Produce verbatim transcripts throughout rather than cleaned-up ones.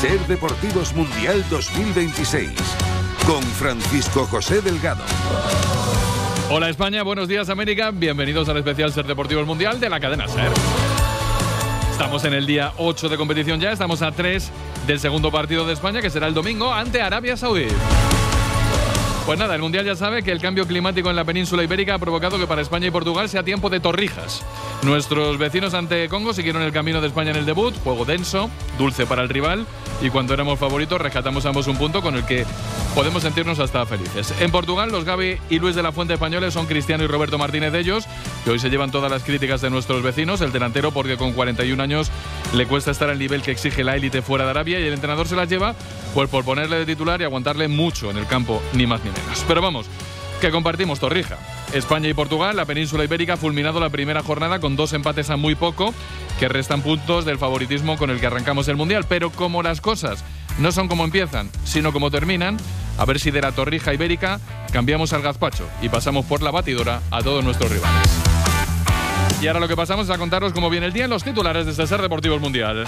Ser Deportivos Mundial dos mil veintiséis, con Francisco José Delgado. Hola España, buenos días América, bienvenidos al especial Ser Deportivos Mundial de la cadena Ser. Estamos en el día ocho de competición ya, estamos a tres del segundo partido de España, que será el domingo ante Arabia Saudí. Pues nada, el Mundial ya sabe que el cambio climático en la península ibérica ha provocado que para España y Portugal sea tiempo de torrijas. Nuestros vecinos ante Congo siguieron el camino de España en el debut, juego denso, dulce para el rival, y cuando éramos favoritos rescatamos ambos un punto con el que podemos sentirnos hasta felices. En Portugal, los Gavi y Luis de la Fuente españoles son Cristiano y Roberto Martínez de ellos, que hoy se llevan todas las críticas de nuestros vecinos, el delantero porque con cuarenta y un años le cuesta estar al nivel que exige la élite fuera de Arabia, y el entrenador se las lleva pues por ponerle de titular y aguantarle mucho en el campo, ni más ni menos. Pero vamos, que compartimos torrija. España y Portugal, la península ibérica ha fulminado la primera jornada con dos empates a muy poco, que restan puntos del favoritismo con el que arrancamos el Mundial. Pero como las cosas no son como empiezan, sino como terminan, a ver si de la torrija ibérica cambiamos al gazpacho y pasamos por la batidora a todos nuestros rivales. Y ahora lo que pasamos es a contaros cómo viene el día en los titulares de este Ser Deportivos Mundial.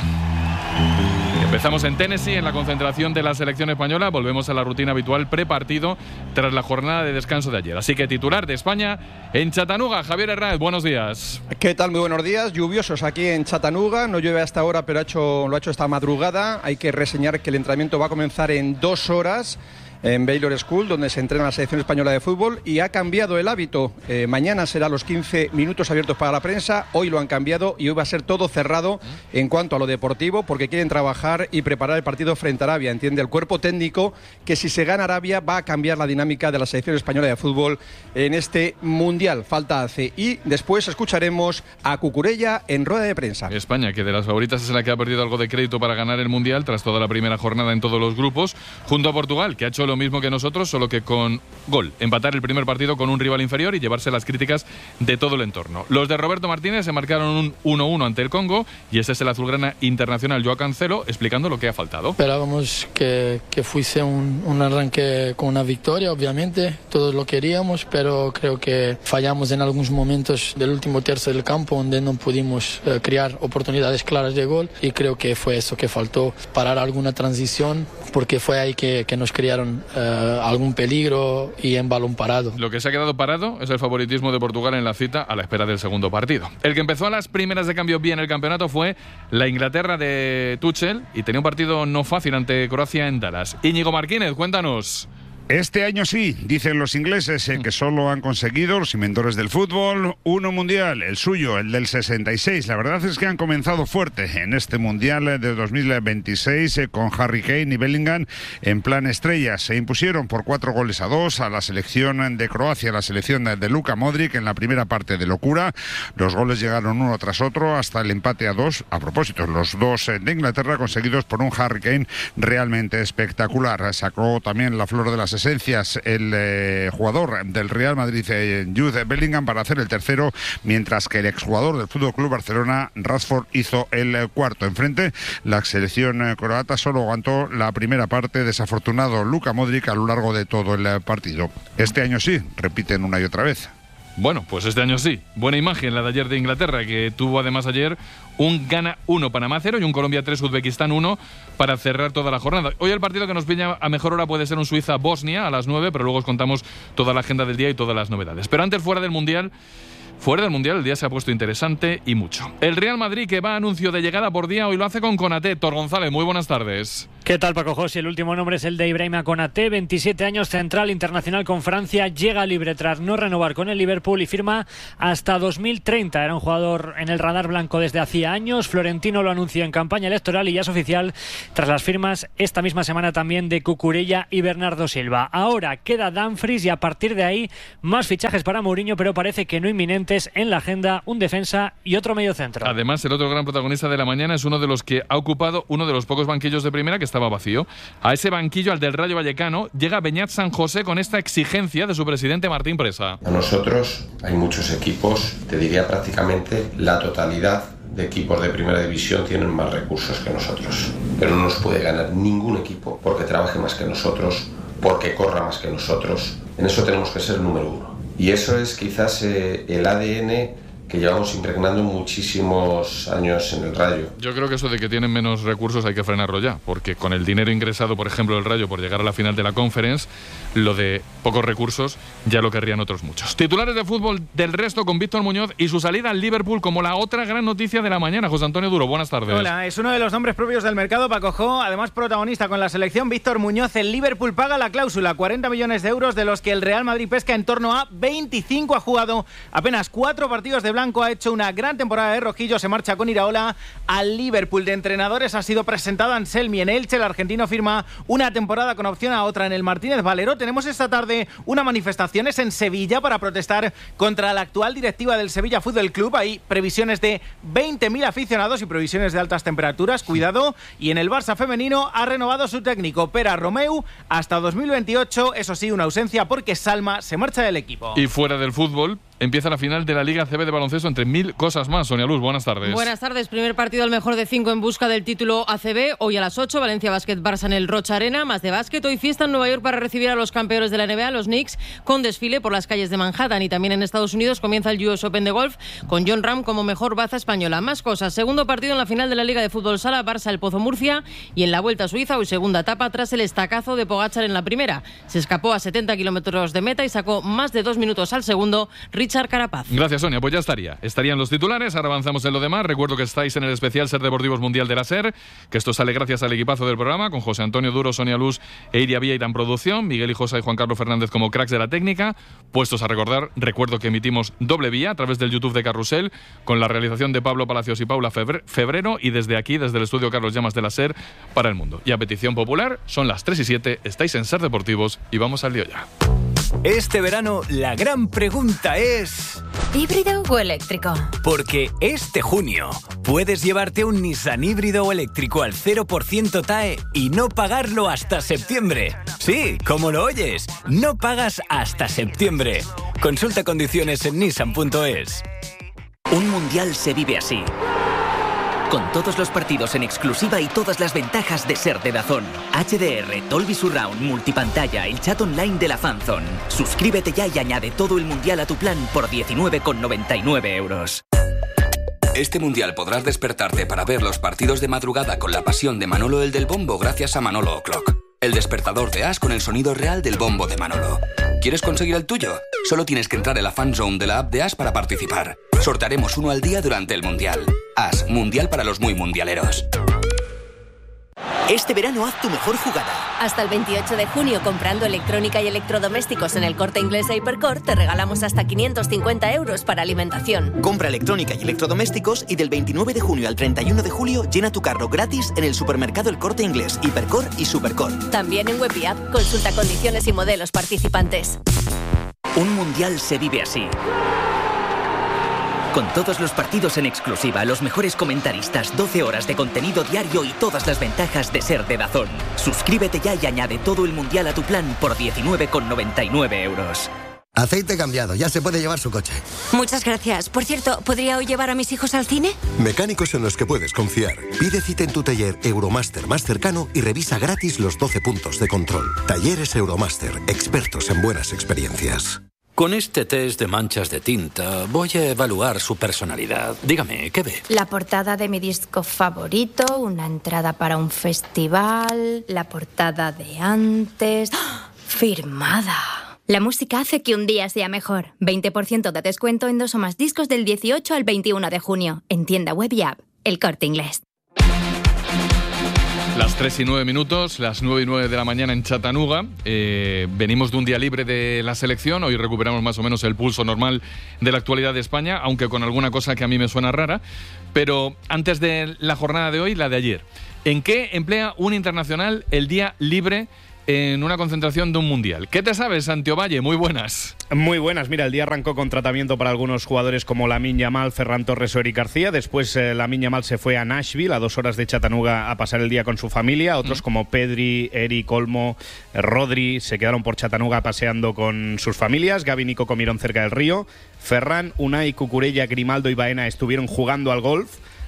Empezamos en Tennessee, en la concentración de la selección española. Volvemos a la rutina habitual prepartido tras la jornada de descanso de ayer. Así que titular de España en Chattanooga. Javier Hernández, buenos días. ¿Qué tal? Muy buenos días. Lluviosos aquí en Chattanooga. No llueve hasta ahora, pero ha hecho, lo ha hecho esta madrugada. Hay que reseñar que el entrenamiento va a comenzar en dos horas en Baylor School, donde se entrena la selección española de fútbol, y ha cambiado el hábito. Eh, mañana será los quince minutos abiertos para la prensa, hoy lo han cambiado y hoy va a ser todo cerrado en cuanto a lo deportivo, porque quieren trabajar y preparar el partido frente a Arabia. Entiende el cuerpo técnico que si se gana Arabia va a cambiar la dinámica de la selección española de fútbol en este Mundial. Falta hace. Y después escucharemos a Cucurella en rueda de prensa. España, que de las favoritas es la que ha perdido algo de crédito para ganar el Mundial tras toda la primera jornada en todos los grupos, junto a Portugal, que ha hecho lo mismo que nosotros, solo que con gol. Empatar el primer partido con un rival inferior y llevarse las críticas de todo el entorno. Los de Roberto Martínez se marcaron un uno uno ante el Congo, y este es el azulgrana internacional Joao Cancelo explicando lo que ha faltado. Esperábamos que, que fuese un, un arranque con una victoria, obviamente, todos lo queríamos, pero creo que fallamos en algunos momentos del último tercio del campo, donde no pudimos eh, crear oportunidades claras de gol, y creo que fue eso que faltó, parar alguna transición, porque fue ahí que, que nos crearon eh, algún peligro y en balón parado. Lo que se ha quedado parado es el favoritismo de Portugal en la cita a la espera del segundo partido. El que empezó a las primeras de cambio bien el campeonato fue la Inglaterra de Tuchel, y tenía un partido no fácil ante Croacia en Dallas. Íñigo Martínez, cuéntanos. Este año sí, dicen los ingleses, eh, que solo han conseguido, los inventores del fútbol, uno mundial, el suyo, el del sesenta y seis. La verdad es que han comenzado fuerte en este mundial de dos mil veintiséis eh, con Harry Kane y Bellingham en plan estrellas. Se impusieron por cuatro goles a dos a la selección de Croacia, la selección de Luka Modric en la primera parte de locura. Los goles llegaron uno tras otro hasta el empate a dos. A propósito, los dos de Inglaterra conseguidos por un Harry Kane realmente espectacular. Sacó también la flor de las esencias el eh, jugador del Real Madrid, eh, Jude Bellingham, para hacer el tercero, mientras que el exjugador del F C Barcelona, Rashford, hizo el eh, cuarto. Enfrente, la selección eh, croata solo aguantó la primera parte. Desafortunado Luka Modric a lo largo de todo el eh, partido. Este año sí, repiten una y otra vez. Bueno, pues este año sí. Buena imagen la de ayer de Inglaterra, que tuvo además ayer un Ghana uno, Panamá cero y un Colombia tres, Uzbekistán uno para cerrar toda la jornada. Hoy el partido que nos pilla a mejor hora puede ser un Suiza-Bosnia a las nueve, pero luego os contamos toda la agenda del día y todas las novedades. Pero antes, fuera del Mundial... Fuera del Mundial el día se ha puesto interesante y mucho. El Real Madrid, que va a anuncio de llegada por día, hoy lo hace con Konaté. Tor González, muy buenas tardes. ¿Qué tal, Paco José? El último nombre es el de Ibrahima Konaté, veintisiete años, central internacional con Francia, llega libre tras no renovar con el Liverpool y firma hasta dos mil treinta. Era un jugador en el radar blanco desde hacía años. Florentino lo anunció en campaña electoral y ya es oficial tras las firmas esta misma semana también de Cucurella y Bernardo Silva. Ahora queda Dumfries y a partir de ahí más fichajes para Mourinho, pero parece que no inminentes. En la agenda un defensa y otro mediocentro. Además, el otro gran protagonista de la mañana es uno de los que ha ocupado uno de los pocos banquillos de primera que estaba vacío. A ese banquillo, al del Rayo Vallecano, llega Beñat San José con esta exigencia de su presidente Martín Presa. A nosotros hay muchos equipos, te diría prácticamente la totalidad de equipos de primera división tienen más recursos que nosotros, pero no nos puede ganar ningún equipo porque trabaje más que nosotros, porque corra más que nosotros. En eso tenemos que ser número uno. Y eso es quizás eh, el A D N que llevamos impregnando muchísimos años en el Rayo. Yo creo que eso de que tienen menos recursos hay que frenarlo ya, porque con el dinero ingresado, por ejemplo, del Rayo por llegar a la final de la Conference, lo de pocos recursos ya lo querrían otros muchos. Titulares de fútbol del resto con Víctor Muñoz y su salida al Liverpool como la otra gran noticia de la mañana. José Antonio Duro, buenas tardes. Hola, es uno de los nombres propios del mercado, Paco Jo, además protagonista con la selección. Víctor Muñoz, el Liverpool paga la cláusula, cuarenta millones de euros, de los que el Real Madrid pesca en torno a veinticinco. Ha jugado apenas cuatro partidos de blanco, ha hecho una gran temporada de rojillo, se marcha con Iraola al Liverpool. De entrenadores ha sido presentado Anselmi en Elche, el argentino firma una temporada con opción a otra en el Martínez Valero. Tenemos esta tarde una manifestaciones en Sevilla para protestar contra la actual directiva del Sevilla Fútbol Club. Hay previsiones de veinte mil aficionados y previsiones de altas temperaturas, cuidado. Y en el Barça femenino ha renovado su técnico Pere Romeu hasta dos mil veintiocho, eso sí, una ausencia porque Salma se marcha del equipo. Y fuera del fútbol, empieza la final de la Liga A C B de baloncesto, entre mil cosas más. Sonia Luz, buenas tardes. Buenas tardes. Primer partido al mejor de cinco en busca del título A C B. Hoy a las ocho, Valencia Basket Barça en el Rocha Arena. Más de básquet. Hoy fiesta en Nueva York para recibir a los campeones de la N B A, los Knicks, con desfile por las calles de Manhattan. Y también en Estados Unidos comienza el U S Open de golf con Jon Rahm como mejor baza española. Más cosas. Segundo partido en la final de la Liga de Fútbol Sala, Barça El Pozo Murcia. Y en la Vuelta a Suiza, hoy segunda etapa tras el estacazo de Pogačar en la primera. Se escapó a setenta kilómetros de meta y sacó más de dos minutos al segundo Richard Carapaz. Gracias, Sonia. Pues ya estaría. Estarían los titulares. Ahora avanzamos en lo demás. Recuerdo que estáis en el especial Ser Deportivos Mundial de la SER, que esto sale gracias al equipazo del programa, con José Antonio Duro, Sonia Luz e Iria Vieira en producción, Miguel Hijosa y Juan Carlos Fernández como cracks de la técnica. Puestos a recordar, recuerdo que emitimos doble vía a través del YouTube de Carrusel, con la realización de Pablo Palacios y Paula Febrero, y desde aquí, desde el estudio Carlos Llamas de la SER, para el mundo. Y a petición popular, son las tres y siete, estáis en Ser Deportivos y vamos al lío ya. Este verano la gran pregunta es... ¿híbrido o eléctrico? Porque este junio puedes llevarte un Nissan híbrido o eléctrico al cero por ciento T A E y no pagarlo hasta septiembre. Sí, como lo oyes, no pagas hasta septiembre. Consulta condiciones en nissan punto es. Un mundial se vive así. Con todos los partidos en exclusiva y todas las ventajas de ser de DAZN. H D R, Dolby Surround, multipantalla, el chat online de la Fanzone. Suscríbete ya y añade todo el mundial a tu plan por diecinueve con noventa y nueve euros. Este mundial podrás despertarte para ver los partidos de madrugada con la pasión de Manolo el del Bombo gracias a Manolo O'Clock. El despertador de As con el sonido real del bombo de Manolo. ¿Quieres conseguir el tuyo? Solo tienes que entrar en la fanzone de la app de As para participar. Sortearemos uno al día durante el mundial. As, mundial para los muy mundialeros. Este verano haz tu mejor jugada. Hasta el veintiocho de junio, comprando electrónica y electrodomésticos en el Corte Inglés e Hipercor, te regalamos hasta quinientos cincuenta euros para alimentación. Compra electrónica y electrodomésticos y del veintinueve de junio al treinta y uno de julio llena tu carro gratis en el supermercado El Corte Inglés, Hipercor y Supercor. También en web y app. Consulta condiciones y modelos participantes. Un mundial se vive así. Con todos los partidos en exclusiva, los mejores comentaristas, doce horas de contenido diario y todas las ventajas de ser de DAZN. Suscríbete ya y añade todo el mundial a tu plan por diecinueve con noventa y nueve euros. Aceite cambiado, ya se puede llevar su coche. Muchas gracias. Por cierto, ¿podría hoy llevar a mis hijos al cine? Mecánicos en los que puedes confiar. Pide cita en tu taller Euromaster más cercano y revisa gratis los doce puntos de control. Talleres Euromaster, expertos en buenas experiencias. Con este test de manchas de tinta voy a evaluar su personalidad. Dígame, ¿qué ve? La portada de mi disco favorito, una entrada para un festival, la portada de antes... ¡Oh! ¡Firmada! La música hace que un día sea mejor. veinte por ciento de descuento en dos o más discos del dieciocho al veintiuno de junio. En tienda web y app. El Corte Inglés. Las tres y nueve minutos, las nueve y nueve de la mañana en Chattanooga. Eh, venimos de un día libre de la selección. Hoy recuperamos más o menos el pulso normal de la actualidad de España, aunque con alguna cosa que a mí me suena rara. Pero antes de la jornada de hoy, la de ayer. ¿En qué emplea un internacional el día libre en una concentración de un mundial? ¿Qué te sabes, Santiago Valle? Muy buenas. Muy buenas. Mira, el día arrancó con tratamiento para algunos jugadores como Lamine Yamal, Ferran Torres o Eric García. Después eh, Lamine Yamal se fue a Nashville, a dos horas de Chattanooga, a pasar el día con su familia. Otros mm. como Pedri, Eric, Olmo, eh, Rodri se quedaron por Chattanooga paseando con sus familias. Gavi y Nico comieron cerca del río. Ferran, Unai, Cucurella, Grimaldo y Baena estuvieron jugando al golf.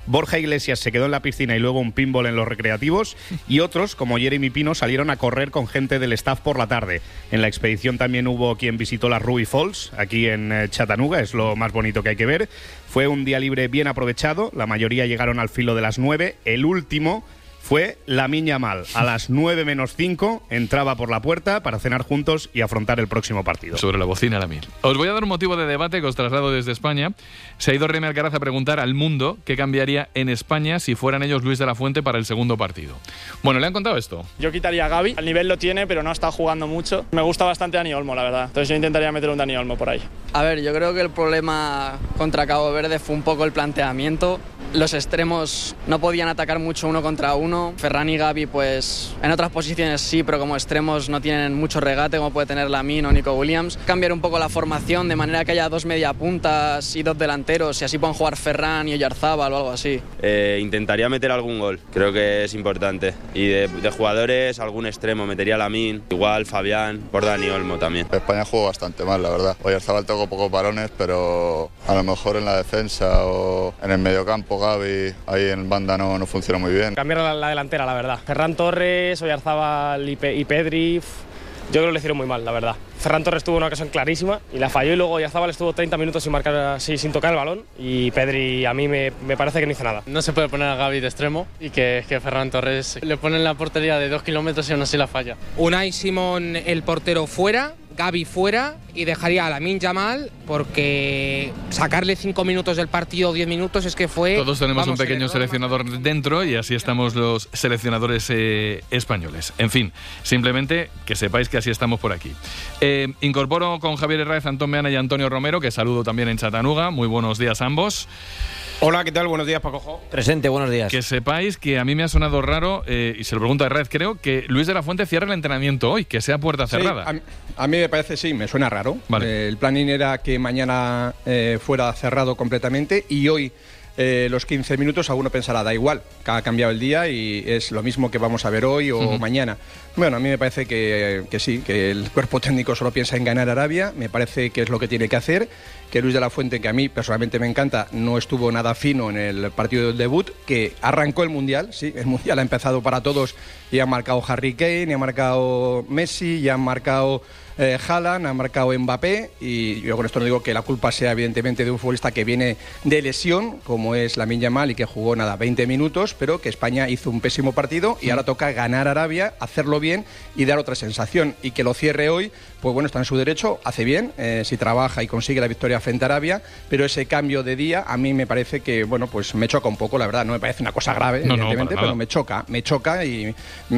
Borja Iglesias se quedó en la piscina y luego un pinball en los recreativos, y otros, como Jeremy Pino, salieron a correr con gente del staff por la tarde. En la expedición también hubo quien visitó las Ruby Falls, aquí en eh, Chattanooga, es lo más bonito que hay que ver. Fue un día libre bien aprovechado, la mayoría llegaron al filo de las nueve, el último fue Lamine Yamal. A las nueve menos cinco entraba por la puerta para cenar juntos y afrontar el próximo partido. Sobre la bocina Lamine. Os voy a dar un motivo de debate que os traslado desde España. Se ha ido Remy Alcaraz a preguntar al mundo qué cambiaría en España si fueran ellos Luis de la Fuente para el segundo partido. Bueno, le han contado esto. Yo quitaría a Gavi. Al nivel lo tiene, pero no está jugando mucho. Me gusta bastante Dani Olmo, la verdad. Entonces yo intentaría meter un Dani Olmo por ahí. A ver, yo creo que el problema contra Cabo Verde fue un poco el planteamiento. Los extremos no podían atacar mucho uno contra uno. Ferran y Gavi, pues en otras posiciones sí, pero como extremos no tienen mucho regate como puede tener Lamine o Nico Williams. Cambiar un poco la formación de manera que haya dos mediapuntas y dos delanteros y así puedan jugar Ferran y Oyarzábal o algo así. Eh, intentaría meter algún gol, creo que es importante. Y de, de jugadores, algún extremo, metería Lamine, igual Fabián, por Dani Olmo también. España jugó bastante mal, la verdad. Oyarzábal tocó pocos balones, pero a lo mejor en la defensa o en el mediocampo Gavi, ahí en banda no, no funciona muy bien. Cambiar la, la delantera, la verdad. Ferran Torres, Oyarzábal y, Pe y Pedri, pff, yo creo que lo hicieron muy mal, la verdad. Ferran Torres tuvo una ocasión clarísima y la falló, y luego Oyarzábal estuvo treinta minutos sin marcar, así, sin tocar el balón, y Pedri a mí me, me parece que no hizo nada. No se puede poner a Gavi de extremo y que, que Ferran Torres le pone en la portería de dos kilómetros y aún así la falla. Unai Simón, el portero, fuera, Gavi fuera, y dejaría a Lamine Yamal porque sacarle cinco minutos del partido, diez minutos, es que fue... Todos tenemos vamos, un pequeño seleccionador dentro y así estamos los seleccionadores eh, españoles. En fin, simplemente que sepáis que así estamos por aquí. Eh, incorporo con Javier Herráez, Antón Meana y Antonio Romero, que saludo también en Chattanooga. Muy buenos días a ambos. Hola, ¿qué tal? Buenos días, Paco. Presente, buenos días. Que sepáis que a mí me ha sonado raro, eh, y se lo pregunto a Herráez, creo que Luis de la Fuente cierra el entrenamiento hoy, que sea puerta cerrada. Sí, a, a mí me parece, sí, me suena raro. Vale. Eh, el planning era que mañana eh, fuera cerrado completamente y hoy eh, los quince minutos alguno pensará, da igual, que ha cambiado el día y es lo mismo que vamos a ver hoy o uh-huh. mañana. Bueno, a mí me parece que, que sí, que el cuerpo técnico solo piensa en ganar a Arabia, me parece que es lo que tiene que hacer, que Luis de la Fuente, que a mí personalmente me encanta, no estuvo nada fino en el partido del debut, que arrancó el Mundial, sí, el Mundial ha empezado para todos y han marcado Harry Kane, y han marcado Messi, y han marcado eh, Haaland, han marcado Mbappé, y yo con esto no digo que la culpa sea evidentemente de un futbolista que viene de lesión, como es Lamine Yamal, y que jugó nada, veinte minutos, pero que España hizo un pésimo partido y ahora toca ganar a Arabia, hacerlo bien y dar otra sensación, y que lo cierre hoy, pues bueno, está en su derecho, hace bien, eh, si trabaja y consigue la victoria frente a Arabia, pero ese cambio de día a mí me parece que, bueno, pues me choca un poco, la verdad, no me parece una cosa grave, no, evidentemente, no, pero me choca, me choca y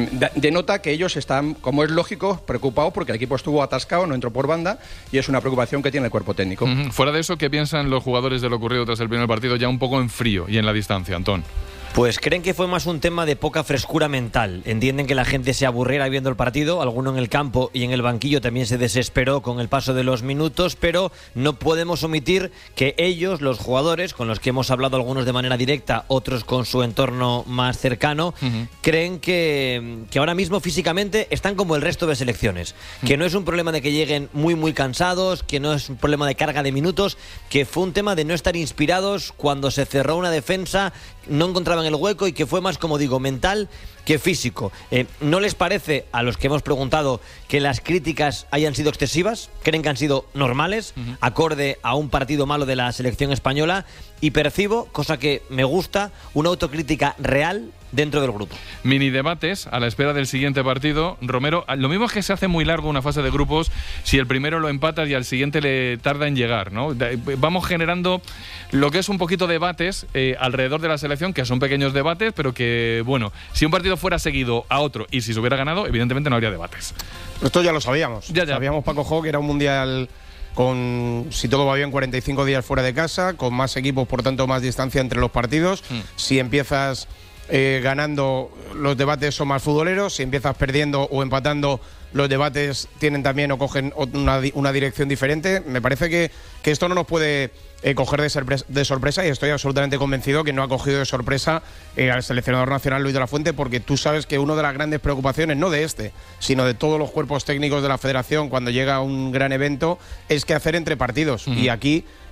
denota que ellos están, como es lógico, preocupados porque el equipo estuvo atascado, no entró por banda, y es una preocupación que tiene el cuerpo técnico. Uh-huh. Fuera de eso, ¿qué piensan los jugadores de lo ocurrido tras el primer partido, ya un poco en frío y en la distancia, Antón? Pues creen que fue más un tema de poca frescura mental. Entienden que la gente se aburriera viendo el partido, alguno en el campo y en el banquillo también se desesperó con el paso de los minutos, pero no podemos omitir que ellos, los jugadores, con los que hemos hablado algunos de manera directa, otros con su entorno más cercano, uh-huh. creen que, que ahora mismo físicamente están como el resto de selecciones, uh-huh. que no es un problema de que lleguen muy muy cansados, que no es un problema de carga de minutos, que fue un tema de no estar inspirados cuando se cerró una defensa, no encontraban el hueco, y que fue más, como digo, mental que físico. Eh, ¿No les parece, a los que hemos preguntado, que las críticas hayan sido excesivas? ¿Creen que han sido normales, uh-huh. acorde a un partido malo de la selección española? Y percibo, cosa que me gusta, una autocrítica real dentro del grupo. Mini debates a la espera del siguiente partido. Romero, lo mismo es que se hace muy largo una fase de grupos si el primero lo empatas y al siguiente le tarda en llegar, ¿no? Vamos generando lo que es un poquito debates eh, alrededor de la selección, que son pequeños debates, pero que, bueno, si un partido fuera seguido a otro y si se hubiera ganado, evidentemente no habría debates. Esto ya lo sabíamos. Ya, ya. Sabíamos, Paco Jo, que era un mundial con, si todo va bien, cuarenta y cinco días fuera de casa, con más equipos, por tanto más distancia entre los partidos. Mm. Si empiezas eh, ganando, los debates son más futboleros. Si empiezas perdiendo o empatando, los debates tienen también o cogen una, una dirección diferente. Me parece que, que esto no nos puede eh, coger de, sorpresa, de sorpresa, y estoy absolutamente convencido que no ha cogido de sorpresa eh, al seleccionador nacional Luis de la Fuente, porque tú sabes que una de las grandes preocupaciones, no de este, sino de todos los cuerpos técnicos de la federación cuando llega un gran evento, es qué hacer entre partidos. Uh-huh. Y aquí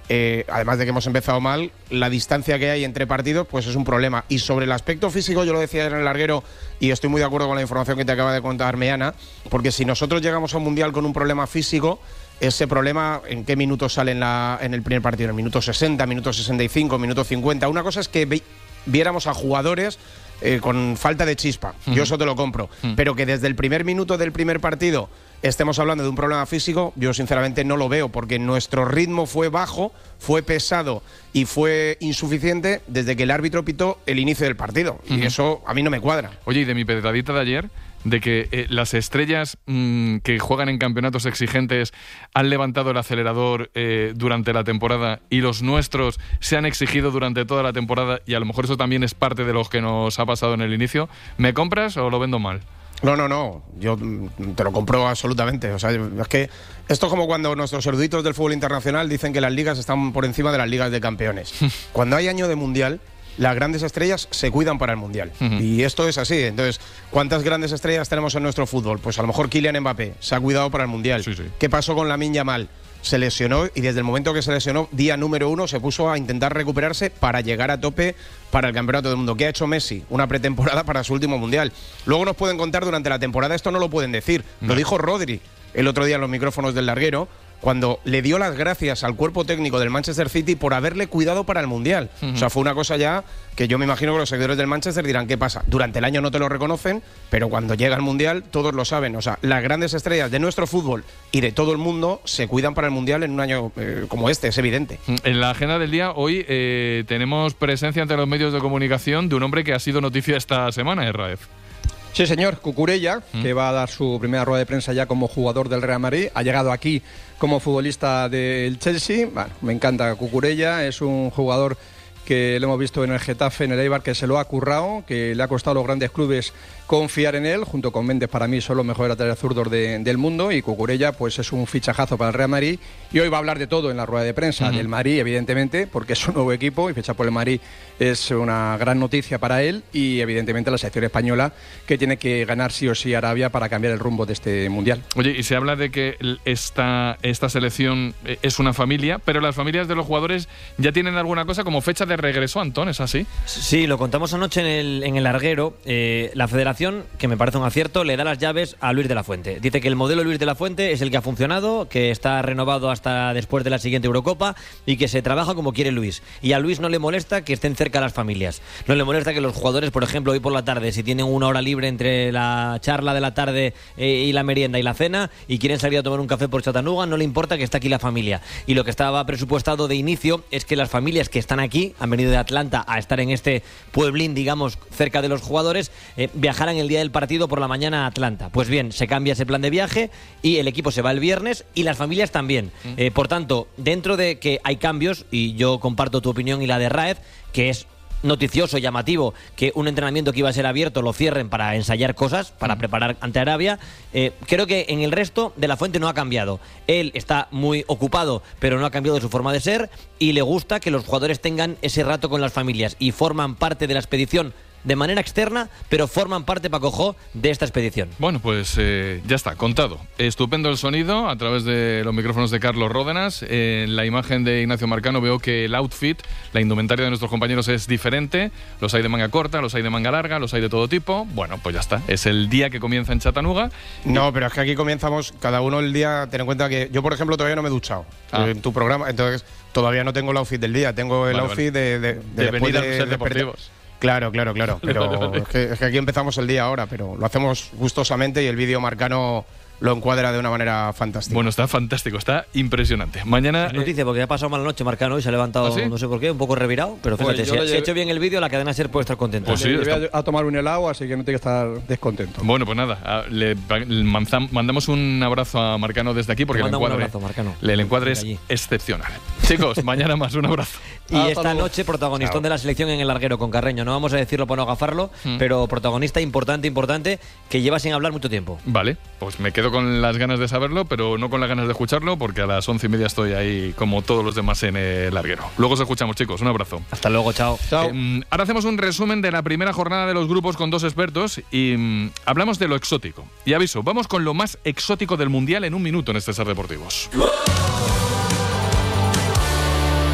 eh, además de que hemos empezado mal, la distancia que hay entre partidos pues es un problema. Y sobre el aspecto físico, yo lo decía en el larguero y estoy muy de acuerdo con la información que te acaba de contar Meana, porque si nosotros llegamos a un Mundial con un problema físico, ese problema, ¿en qué minutos sale en, la, en el primer partido? ¿En el minuto sesenta, minuto sesenta y cinco, minuto cincuenta? Una cosa es que vi, viéramos a jugadores eh, con falta de chispa, uh-huh. yo eso te lo compro, uh-huh. pero que desde el primer minuto del primer partido estemos hablando de un problema físico, yo sinceramente no lo veo, porque nuestro ritmo fue bajo, fue pesado y fue insuficiente desde que el árbitro pitó el inicio del partido, uh-huh. y eso a mí no me cuadra. Oye, y de mi pedradita de ayer, de que eh, las estrellas mmm, que juegan en campeonatos exigentes han levantado el acelerador eh, durante la temporada y los nuestros se han exigido durante toda la temporada, y a lo mejor eso también es parte de lo que nos ha pasado en el inicio. ¿Me compras o lo vendo mal? No, no, no, yo te lo compro absolutamente. O sea, es que esto es como cuando nuestros eruditos del fútbol internacional dicen que las ligas están por encima de las ligas de campeones. Cuando hay año de mundial, las grandes estrellas se cuidan para el Mundial. Uh-huh. Y esto es así. Entonces, ¿cuántas grandes estrellas tenemos en nuestro fútbol? Pues a lo mejor Kylian Mbappé se ha cuidado para el Mundial. Sí, sí. ¿Qué pasó con Lamine Yamal? Se lesionó y desde el momento que se lesionó, día número uno, se puso a intentar recuperarse para llegar a tope para el Campeonato del Mundo. ¿Qué ha hecho Messi? Una pretemporada para su último Mundial. Luego nos pueden contar durante la temporada, esto no lo pueden decir. No. Lo dijo Rodri el otro día en los micrófonos del larguero, cuando le dio las gracias al cuerpo técnico del Manchester City por haberle cuidado para el Mundial. Uh-huh. O sea, fue una cosa ya que yo me imagino que los seguidores del Manchester dirán, ¿qué pasa? Durante el año no te lo reconocen, pero cuando llega el Mundial todos lo saben. O sea, las grandes estrellas de nuestro fútbol y de todo el mundo se cuidan para el Mundial en un año eh, como este, es evidente. En la agenda del día, hoy eh, tenemos presencia ante los medios de comunicación de un hombre que ha sido noticia esta semana, Raef. Sí, señor, Cucurella, ¿Mm? que va a dar su primera rueda de prensa ya como jugador del Real Madrid, ha llegado aquí como futbolista del Chelsea. Bueno, me encanta Cucurella, es un jugador que lo hemos visto en el Getafe, en el Eibar, que se lo ha currado, que le ha costado a los grandes clubes confiar en él, junto con Méndez, para mí son los mejores laterales zurdos de, del mundo, y Cucurella pues es un fichajazo para el Real Madrid, y hoy va a hablar de todo en la rueda de prensa, uh-huh. del Madrid evidentemente, porque es un nuevo equipo y fichar por el Madrid es una gran noticia para él, y evidentemente la selección española, que tiene que ganar sí o sí Arabia para cambiar el rumbo de este Mundial. Oye, y se habla de que esta, esta selección es una familia, pero las familias de los jugadores ya tienen alguna cosa como fecha de regreso, Antón, ¿es así? Sí, lo contamos anoche en el, en el larguero. Eh, la federación, que me parece un acierto, le da las llaves a Luis de la Fuente. Dice que el modelo Luis de la Fuente es el que ha funcionado, que está renovado hasta después de la siguiente Eurocopa y que se trabaja como quiere Luis. Y a Luis no le molesta que estén cerca las familias. No le molesta que los jugadores, por ejemplo, hoy por la tarde, si tienen una hora libre entre la charla de la tarde eh, y la merienda y la cena y quieren salir a tomar un café por Chattanooga, no le importa que esté aquí la familia. Y lo que estaba presupuestado de inicio es que las familias que están aquí, han venido de Atlanta a estar en este pueblín, digamos, cerca de los jugadores, eh, viajaran el día del partido por la mañana a Atlanta. Pues bien, se cambia ese plan de viaje y el equipo se va el viernes y las familias también. Mm. Eh, por tanto, dentro de que hay cambios, y yo comparto tu opinión y la de Raef, que es noticioso, llamativo, que un entrenamiento que iba a ser abierto lo cierren para ensayar cosas, para mm. preparar ante Arabia. Eh, creo que en el resto de la Fuente no ha cambiado. Él está muy ocupado, pero no ha cambiado su forma de ser, y le gusta que los jugadores tengan ese rato con las familias y forman parte de la expedición de manera externa, pero forman parte, Paco Jo, de esta expedición. Bueno, pues eh, ya está, contado. Estupendo el sonido a través de los micrófonos de Carlos Ródenas. Eh, en la imagen de Ignacio Marcano veo que el outfit, la indumentaria de nuestros compañeros es diferente. Los hay de manga corta, los hay de manga larga, los hay de todo tipo. Bueno, pues ya está. Es el día que comienza en Chattanooga. No, pero es que aquí comenzamos cada uno el día. Ten en cuenta que yo, por ejemplo, todavía no me he duchado ah. en tu programa, entonces todavía no tengo el outfit del día. Tengo el vale, outfit vale. de, de, de, de venir a de, ser deportivos. Claro, claro, claro, pero es que, es que aquí empezamos el día ahora, pero lo hacemos gustosamente y el vídeo Marcano lo encuadra de una manera fantástica. Bueno, está fantástico, está impresionante. Mañana... Es noticia, porque ha pasado mala noche Marcano y se ha levantado, ¿ah, sí? No sé por qué, un poco revirado, pero fíjate, pues si, llevé... si ha hecho bien el vídeo, la cadena SER puede estar contenta. Pues sí, le voy a, a tomar un helado, así que no tiene que estar descontento. Bueno, pues nada, le, le mandamos un abrazo a Marcano desde aquí, porque el encuadre, un abrazo, Marcano. el encuadre es allí. Excepcional. Chicos, mañana más, un abrazo. Y ah, esta noche protagonistón de la selección en el larguero con Carreño. No vamos a decirlo para no agafarlo, mm. pero protagonista importante, importante, que lleva sin hablar mucho tiempo. Vale, pues me quedo con las ganas de saberlo, pero no con las ganas de escucharlo, porque a las once y media estoy ahí como todos los demás en el larguero. Luego os escuchamos, chicos. Un abrazo. Hasta luego, chao. Chao. Eh, ahora hacemos un resumen de la primera jornada de los grupos con dos expertos y mm, hablamos de lo exótico. Y aviso, vamos con lo más exótico del Mundial en un minuto en este Ser Deportivos.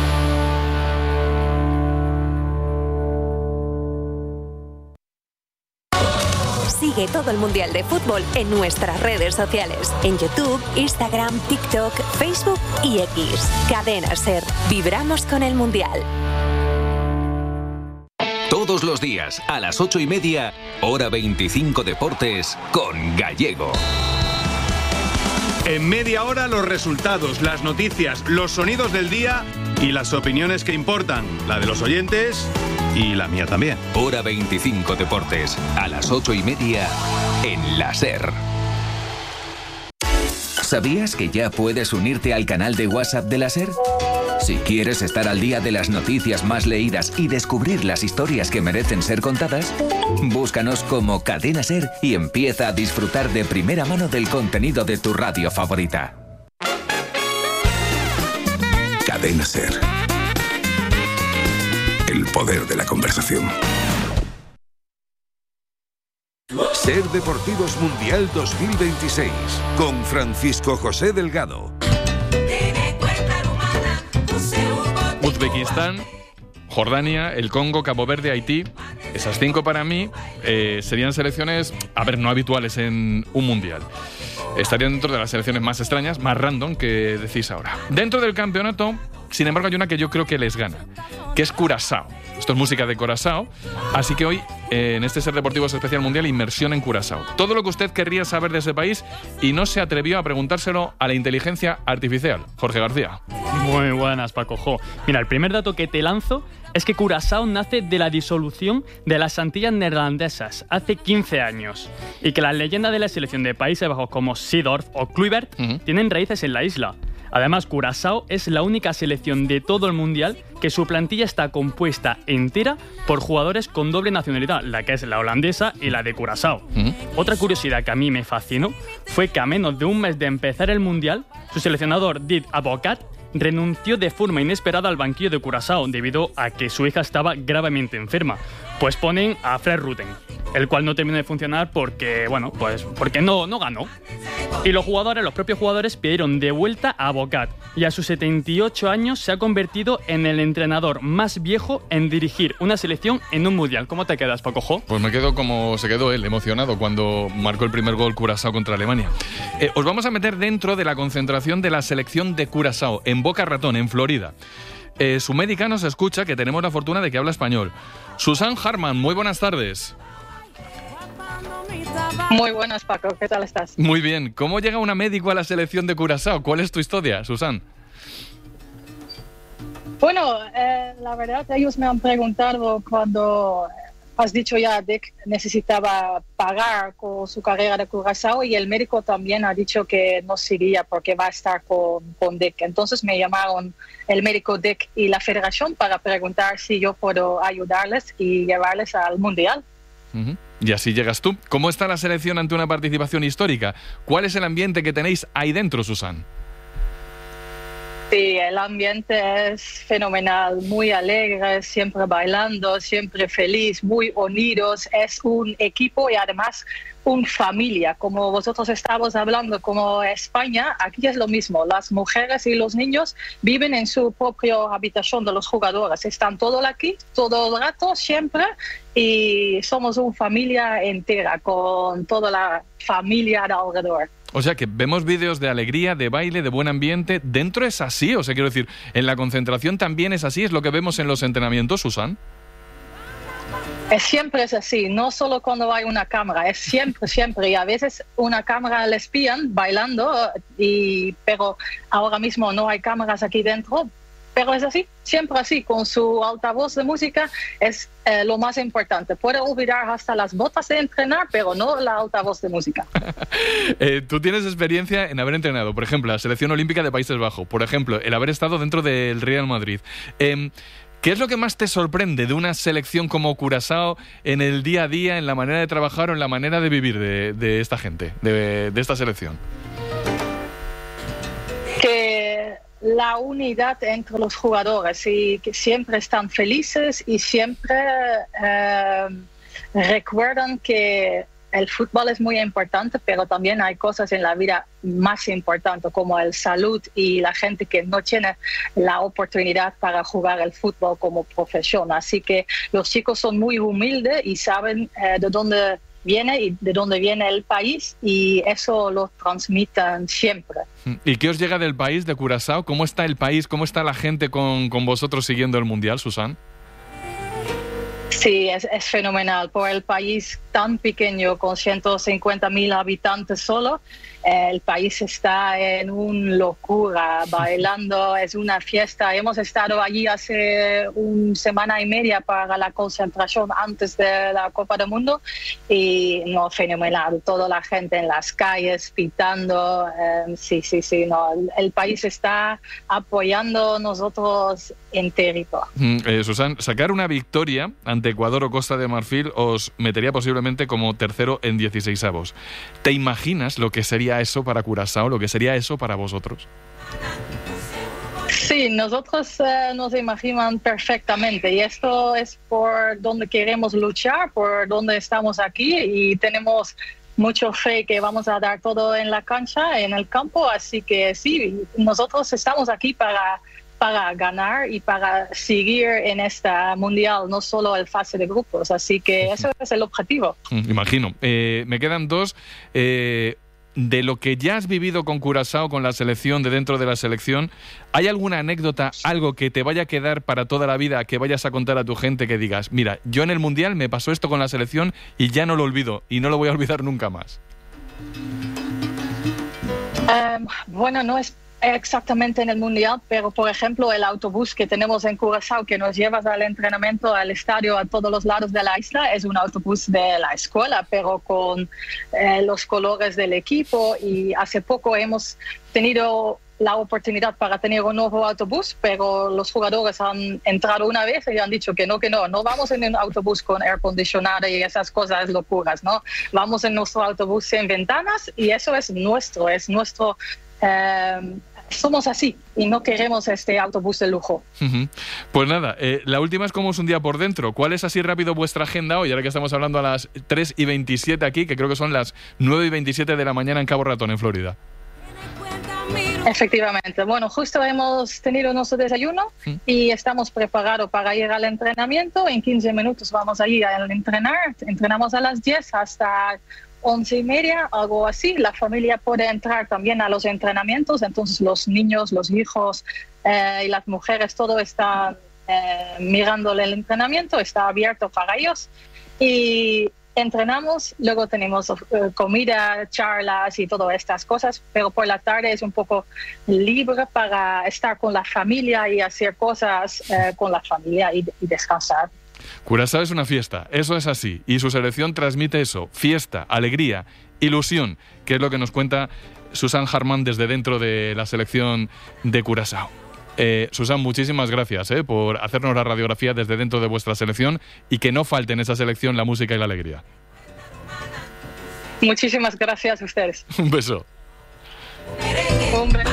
Sigue todo el Mundial de Fútbol en nuestras redes sociales. En YouTube, Instagram, TikTok, Facebook y X. Cadena SER. Vibramos con el Mundial. Todos los días, a las ocho y media, hora veinticinco Deportes, con Gallego. En media hora, los resultados, las noticias, los sonidos del día y las opiniones que importan. La de los oyentes y la mía también. Hora veinticinco Deportes, a las ocho y media, en la SER. ¿Sabías que ya puedes unirte al canal de WhatsApp de la SER? Si quieres estar al día de las noticias más leídas y descubrir las historias que merecen ser contadas, búscanos como Cadena SER y empieza a disfrutar de primera mano del contenido de tu radio favorita. Cadena SER. El poder de la conversación. SER Deportivos Mundial dos mil veintiséis con Francisco José Delgado. Uzbekistán, Jordania, el Congo, Cabo Verde, Haití. Esas cinco para mí eh, serían selecciones, a ver, no habituales en un mundial. Estarían dentro de las selecciones más extrañas, más random que decís ahora. Dentro del campeonato, sin embargo, hay una que yo creo que les gana, que es Curazao. Esto es música de Curazao, así que hoy eh, en este SER Deportivos Especial Mundial, inmersión en Curazao. Todo lo que usted querría saber de ese país y no se atrevió a preguntárselo a la inteligencia artificial. Jorge García. Muy buenas, Paco Jo. Mira, el primer dato que te lanzo es que Curazao nace de la disolución de las Antillas neerlandesas hace quince años y que las leyendas de la selección de Países Bajos como Seedorf o Kluivert uh-huh. tienen raíces en la isla. Además, Curazao es la única selección de todo el mundial que su plantilla está compuesta entera por jugadores con doble nacionalidad, la que es la holandesa y la de Curazao. Uh-huh. Otra curiosidad que a mí me fascinó fue que a menos de un mes de empezar el mundial, su seleccionador Didier Advocat renunció de forma inesperada al banquillo de Curazao debido a que su hija estaba gravemente enferma. Pues ponen a Fred Rutten, el cual no terminó de funcionar porque, bueno, pues porque no, no ganó. Y los jugadores, los propios jugadores pidieron de vuelta a Advocat y a sus setenta y ocho años se ha convertido en el entrenador más viejo en dirigir una selección en un mundial. ¿Cómo te quedas, Paco Jo? Pues me quedo como se quedó él, emocionado cuando marcó el primer gol Curazao contra Alemania. Eh, os vamos a meter dentro de la concentración de la selección de Curazao, en Boca Ratón, en Florida. Eh, su médica nos escucha, que tenemos la fortuna de que habla español. Susan Harman, muy buenas tardes. Muy buenas, Paco. ¿Qué tal estás? Muy bien. ¿Cómo llega una médico a la selección de Curazao? ¿Cuál es tu historia, Susan? Bueno, eh, la verdad, ellos me han preguntado cuando has dicho ya Dick necesitaba pagar con su carrera de Curazao y el médico también ha dicho que no seguía porque va a estar con, con Dick. Entonces me llamaron el médico Dick y la federación para preguntar si yo puedo ayudarles y llevarles al Mundial. Uh-huh. Y así llegas tú. ¿Cómo está la selección ante una participación histórica? ¿Cuál es el ambiente que tenéis ahí dentro, Susan? Sí, el ambiente es fenomenal, muy alegre, siempre bailando, siempre feliz, muy unidos. Es un equipo y además una familia. Como vosotros estábamos hablando, como España, aquí es lo mismo. Las mujeres y los niños viven en su propia habitación de los jugadores. Están todos aquí, todo el rato, siempre. Y somos una familia entera, con toda la familia alrededor. O sea que vemos vídeos de alegría, de baile, de buen ambiente. ¿Dentro es así? O sea, quiero decir, ¿en la concentración también es así? ¿Es lo que vemos en los entrenamientos, Susan? Es siempre es así, no solo cuando hay una cámara, es siempre, siempre. Y a veces una cámara les pillan bailando, y, pero ahora mismo no hay cámaras aquí dentro. Pero es así, siempre así, con su altavoz de música es eh, lo más importante. Puede olvidar hasta las botas de entrenar, pero no la altavoz de música. eh, tú tienes experiencia en haber entrenado, por ejemplo, la Selección Olímpica de Países Bajos, por ejemplo, el haber estado dentro del Real Madrid. Eh, ¿Qué es lo que más te sorprende de una selección como Curazao en el día a día, en la manera de trabajar o en la manera de vivir de, de esta gente, de, de esta selección? Que la unidad entre los jugadores y que siempre están felices y siempre eh, recuerdan que el fútbol es muy importante, pero también hay cosas en la vida más importantes como el salud y la gente que no tiene la oportunidad para jugar el fútbol como profesión. Así que los chicos son muy humildes y saben eh, de dónde viene y de dónde viene el país, y eso lo transmiten siempre. ¿Y qué os llega del país, de Curazao? ¿Cómo está el país? ¿Cómo está la gente con, con vosotros siguiendo el Mundial, Susan? Sí, es, es fenomenal. Por el país tan pequeño, con ciento cincuenta mil habitantes solo, eh, el país está en una locura, bailando, es una fiesta. Hemos estado allí hace una semana y media para la concentración antes de la Copa del Mundo y no, fenomenal. Toda la gente en las calles pitando. Eh, sí, sí, sí. No, el, el país está apoyando a nosotros enterito. Mm, eh, Susan, sacar una victoria ante Ecuador o Costa de Marfil os metería posiblemente como tercero en dieciseisavos. ¿Te imaginas lo que sería eso para Curazao, lo que sería eso para vosotros? Sí, nosotros eh, nos imaginan perfectamente, y esto es por donde queremos luchar, por donde estamos aquí, y tenemos mucho fe que vamos a dar todo en la cancha, en el campo, así que sí, nosotros estamos aquí para para ganar y para seguir en esta mundial, no solo el fase de grupos, así que eso es el objetivo. Imagino. Eh, me quedan dos. Eh, de lo que ya has vivido con Curazao, con la selección, de dentro de la selección, ¿hay alguna anécdota, algo que te vaya a quedar para toda la vida, que vayas a contar a tu gente, que digas, mira, yo en el mundial me pasó esto con la selección y ya no lo olvido y no lo voy a olvidar nunca más? Um, bueno, no es exactamente en el Mundial, pero por ejemplo el autobús que tenemos en Curazao que nos lleva al entrenamiento, al estadio, a todos los lados de la isla, es un autobús de la escuela, pero con eh, los colores del equipo, y hace poco hemos tenido la oportunidad para tener un nuevo autobús, pero los jugadores han entrado una vez y han dicho que no, que no, no vamos en un autobús con air condicionado y esas cosas locuras, ¿no? Vamos en nuestro autobús sin ventanas, y eso es nuestro, es nuestro... Eh, somos así y no queremos este autobús de lujo. Uh-huh. Pues nada, eh, la última es cómo es un día por dentro. ¿Cuál es así rápido vuestra agenda hoy? Ahora que estamos hablando a las tres y veintisiete aquí, que creo que son las nueve y veintisiete de la mañana en Cabo Ratón, en Florida. Efectivamente. Bueno, justo hemos tenido nuestro desayuno ¿Sí? y estamos preparados para ir al entrenamiento. En quince minutos vamos a ir a entrenar. Entrenamos a las diez hasta once y media, algo así. La familia puede entrar también a los entrenamientos, entonces los niños, los hijos eh, y las mujeres, todo están eh, mirando el entrenamiento, está abierto para ellos. Y entrenamos, luego tenemos eh, comida, charlas y todas estas cosas, pero por la tarde es un poco libre para estar con la familia y hacer cosas eh, con la familia y, y descansar. Curazao es una fiesta, eso es así, y su selección transmite eso, fiesta, alegría, ilusión, que es lo que nos cuenta Susan Hartmann desde dentro de la selección de Curazao. Eh, Susan, muchísimas gracias eh, por hacernos la radiografía desde dentro de vuestra selección, y que no falte en esa selección la música y la alegría. Muchísimas gracias a ustedes. Un beso. Hombre.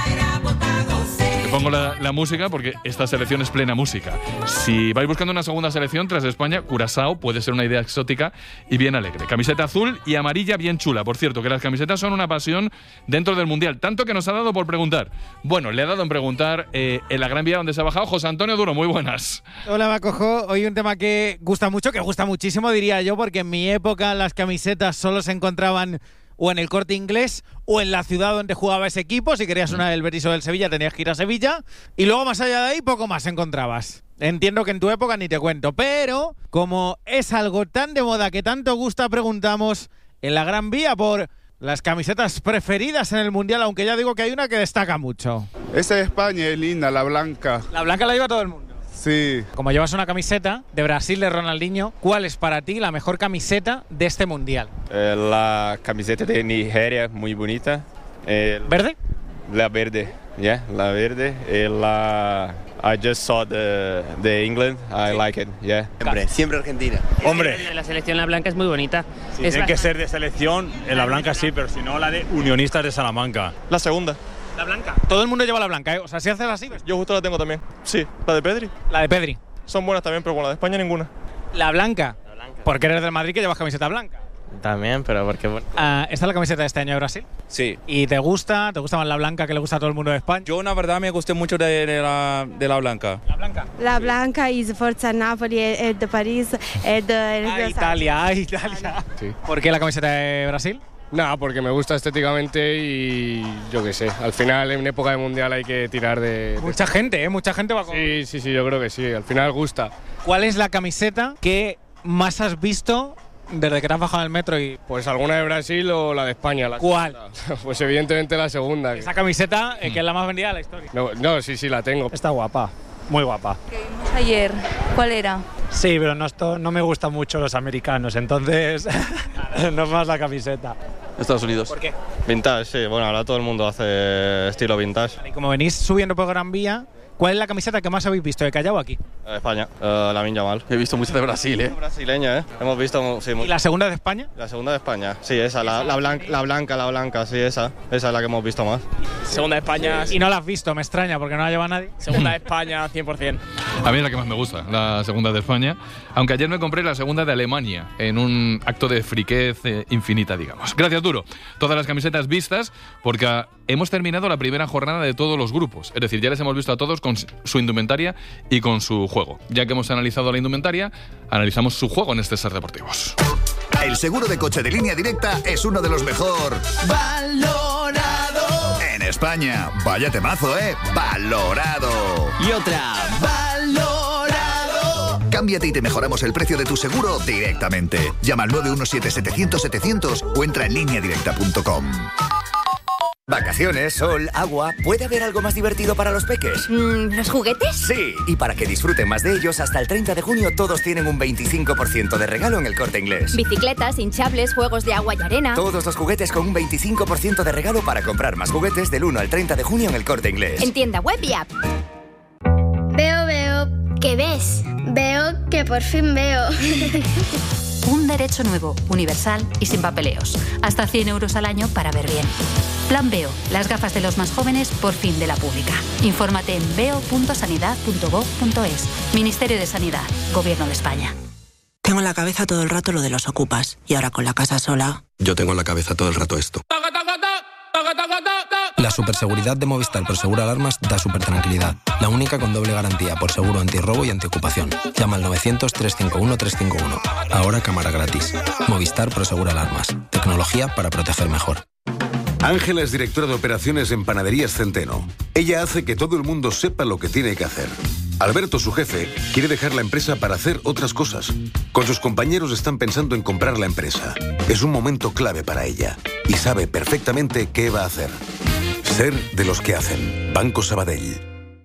Pongo la, la música porque esta selección es plena música. Si vais buscando una segunda selección tras España, Curazao puede ser una idea exótica y bien alegre. Camiseta azul y amarilla bien chula. Por cierto, que las camisetas son una pasión dentro del Mundial. Tanto que nos ha dado por preguntar. Bueno, le ha dado en preguntar eh, en la Gran Vía donde se ha bajado José Antonio Duro. Muy buenas. Hola, Bacojo. Hoy un tema que gusta mucho, que gusta muchísimo, diría yo, porque en mi época las camisetas solo se encontraban o en el Corte Inglés o en la ciudad donde jugaba ese equipo. Si querías una del Betis o del Sevilla tenías que ir a Sevilla, y luego más allá de ahí poco más encontrabas. Entiendo que en tu época ni te cuento, pero como es algo tan de moda que tanto gusta, preguntamos en la Gran Vía por las camisetas preferidas en el Mundial, aunque ya digo que hay una que destaca mucho. Esa de España es linda, la blanca. La blanca la lleva todo el mundo. Sí. Como llevas una camiseta de Brasil de Ronaldinho, ¿cuál es para ti la mejor camiseta de este Mundial? Eh, la camiseta de Nigeria, muy bonita. Eh, ¿Verde? La verde, yeah, la verde. Eh, la I just saw the, the England, I sí. like it, yeah. Siempre, siempre Argentina. Hombre, la selección la blanca es muy bonita. Sí, es tiene bastante... que ser de selección, en la blanca sí, pero si no la de Unionistas de Salamanca. La segunda. ¿La blanca? Todo el mundo lleva la blanca, ¿eh? O sea, si haces así... ¿ves? Yo justo la tengo también. Sí, la de Pedri. La de Pedri. Son buenas también, pero con la de España ninguna. La blanca. La blanca. Porque eres del Madrid que llevas camiseta blanca. También, pero porque... Bueno. Uh, ¿Esta es la camiseta de este año de Brasil? Sí. ¿Y te gusta? ¿Te gusta más la blanca que le gusta a todo el mundo de España? Yo, la verdad, me gusté mucho de, de, la, de la blanca. ¿La blanca? La blanca y Forza Napoli, el de París, el de... El ah, de Italia, ah, Italia. Sí. ¿Por qué la camiseta de Brasil? Nada, porque me gusta estéticamente y yo qué sé. Al final, en época de mundial hay que tirar de... Mucha de... gente, ¿eh? Mucha gente va con... Sí, sí, sí, yo creo que sí. Al final gusta. ¿Cuál es la camiseta que más has visto desde que te has bajado del metro? Y pues alguna de Brasil o la de España. La ¿Cuál? Segunda. Pues evidentemente la segunda. Esa camiseta, eh, que es la más vendida de la historia. No, no, sí, sí, la tengo. Está guapa, muy guapa. Que vimos ayer, ¿cuál era? Sí, pero no, esto, no me gustan mucho los americanos, entonces no es más la camiseta. Estados Unidos. ¿Por qué? Vintage, sí. Bueno, ahora todo el mundo hace estilo vintage. Y como venís subiendo por Gran Vía, ¿cuál es la camiseta que más habéis visto de Callao aquí? España, uh, Lamine Yamal. He visto mucho de Brasil, ¿eh? Brasileña, ¿eh? Hemos visto... Sí, ¿Y la segunda de España? La segunda de España, sí, esa, la, la, blanca, la blanca, la blanca, sí, esa. Esa es la que hemos visto más. Segunda de España... Y no la has visto, me extraña, porque no la lleva nadie. Segunda de España, cien por ciento. A mí es la que más me gusta, la segunda de España. Aunque ayer me compré la segunda de Alemania, en un acto de friquez eh, infinita, digamos. Gracias, Duro. Todas las camisetas vistas, porque hemos terminado la primera jornada de todos los grupos. Es decir, ya les hemos visto a todos con su indumentaria y con su juego. Ya que hemos analizado la indumentaria, analizamos su juego en este Ser Deportivos. El seguro de coche de Línea Directa es uno de los mejor valorado en España. Vaya temazo, ¿eh? Valorado. Y otra, valorado. Cámbiate y te mejoramos el precio de tu seguro directamente. Llama al nueve uno siete, setecientos, setecientos o entra en línea directa punto com. Vacaciones, sol, agua. ¿Puede haber algo más divertido para los peques? Mm, ¿Los juguetes? Sí, y para que disfruten más de ellos, hasta el treinta de junio todos tienen un veinticinco por ciento de regalo en El Corte Inglés. Bicicletas, hinchables, juegos de agua y arena. Todos los juguetes con un veinticinco por ciento de regalo para comprar más juguetes del uno al treinta de junio en El Corte Inglés. En tienda web y app. Veo, veo. ¿Qué ves? Veo que por fin veo. Un derecho nuevo, universal y sin papeleos. Hasta cien euros al año para ver bien. Plan Veo, las gafas de los más jóvenes por fin de la pública. Infórmate en veo punto sanidad punto gov punto es. Ministerio de Sanidad, Gobierno de España. Tengo en la cabeza todo el rato lo de los ocupas. Y ahora con la casa sola... Yo tengo en la cabeza todo el rato esto. La superseguridad de Movistar Prosegur Alarmas da super tranquilidad. La única con doble garantía por seguro antirrobo y antiocupación. Llama al novecientos, trescientos cincuenta y uno, trescientos cincuenta y uno. Ahora cámara gratis. Movistar Prosegur Alarmas. Tecnología para proteger mejor. Ángela es directora de operaciones en Panaderías Centeno. Ella hace que todo el mundo sepa lo que tiene que hacer. Alberto, su jefe, quiere dejar la empresa para hacer otras cosas. Con sus compañeros están pensando en comprar la empresa. Es un momento clave para ella y sabe perfectamente qué va a hacer. Ser de los que hacen. Banco Sabadell.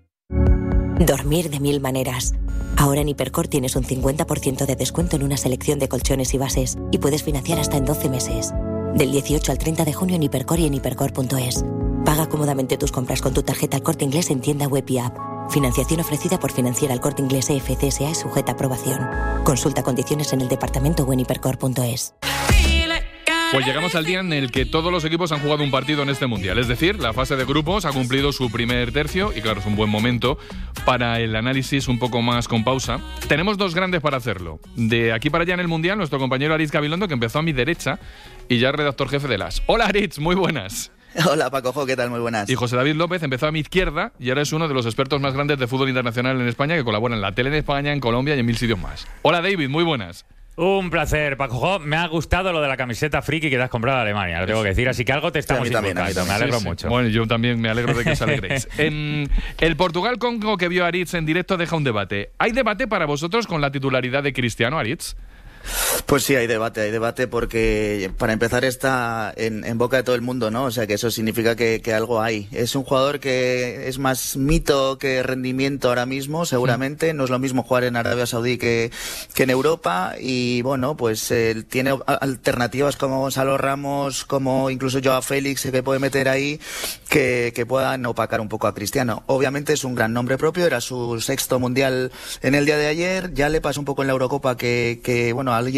Dormir de mil maneras. Ahora en Hipercor tienes un cincuenta por ciento de descuento en una selección de colchones y bases y puedes financiar hasta en doce meses. Del dieciocho al treinta de junio en Hipercor y en hipercor punto es. Paga cómodamente tus compras con tu tarjeta El Corte Inglés en tienda web y app. Financiación ofrecida por Financiera El Corte Inglés E F C S A y sujeta a aprobación. Consulta condiciones en el departamento o en hipercor punto es. Pues llegamos al día en el que todos los equipos han jugado un partido en este Mundial. Es decir, la fase de grupos ha cumplido su primer tercio y claro, es un buen momento para el análisis un poco más con pausa. Tenemos dos grandes para hacerlo. De aquí para allá en el Mundial, nuestro compañero Aritz Gabilondo, que empezó a mi derecha y ya es redactor jefe de las. Hola Aritz, muy buenas. Hola Paco, ¿qué tal? Muy buenas. Y José David López empezó a mi izquierda y ahora es uno de los expertos más grandes de fútbol internacional en España que colabora en la tele de España, en Colombia y en mil sitios más. Hola David, muy buenas. Un placer, Paco. Me ha gustado lo de la camiseta friki que te has comprado de Alemania, lo tengo que decir. Así que algo te estamos sí, indicando. Me alegro sí, sí. mucho. Bueno, yo también me alegro de que os alegréis. en el Portugal-Congo que vio Aritz en directo deja un debate. ¿Hay debate para vosotros con la titularidad de Cristiano, Aritz? Pues sí, hay debate, hay debate porque para empezar está en, en boca de todo el mundo, ¿no? O sea que eso significa que, que algo hay. Es un jugador que es más mito que rendimiento ahora mismo, seguramente. No es lo mismo jugar en Arabia Saudí que, que en Europa y bueno, pues él tiene alternativas como Gonzalo Ramos, como incluso Joao Félix que puede meter ahí que, que puedan opacar un poco a Cristiano. Obviamente es un gran nombre propio, era su sexto mundial en el día de ayer, ya le pasó un poco en la Eurocopa que, que bueno, alguien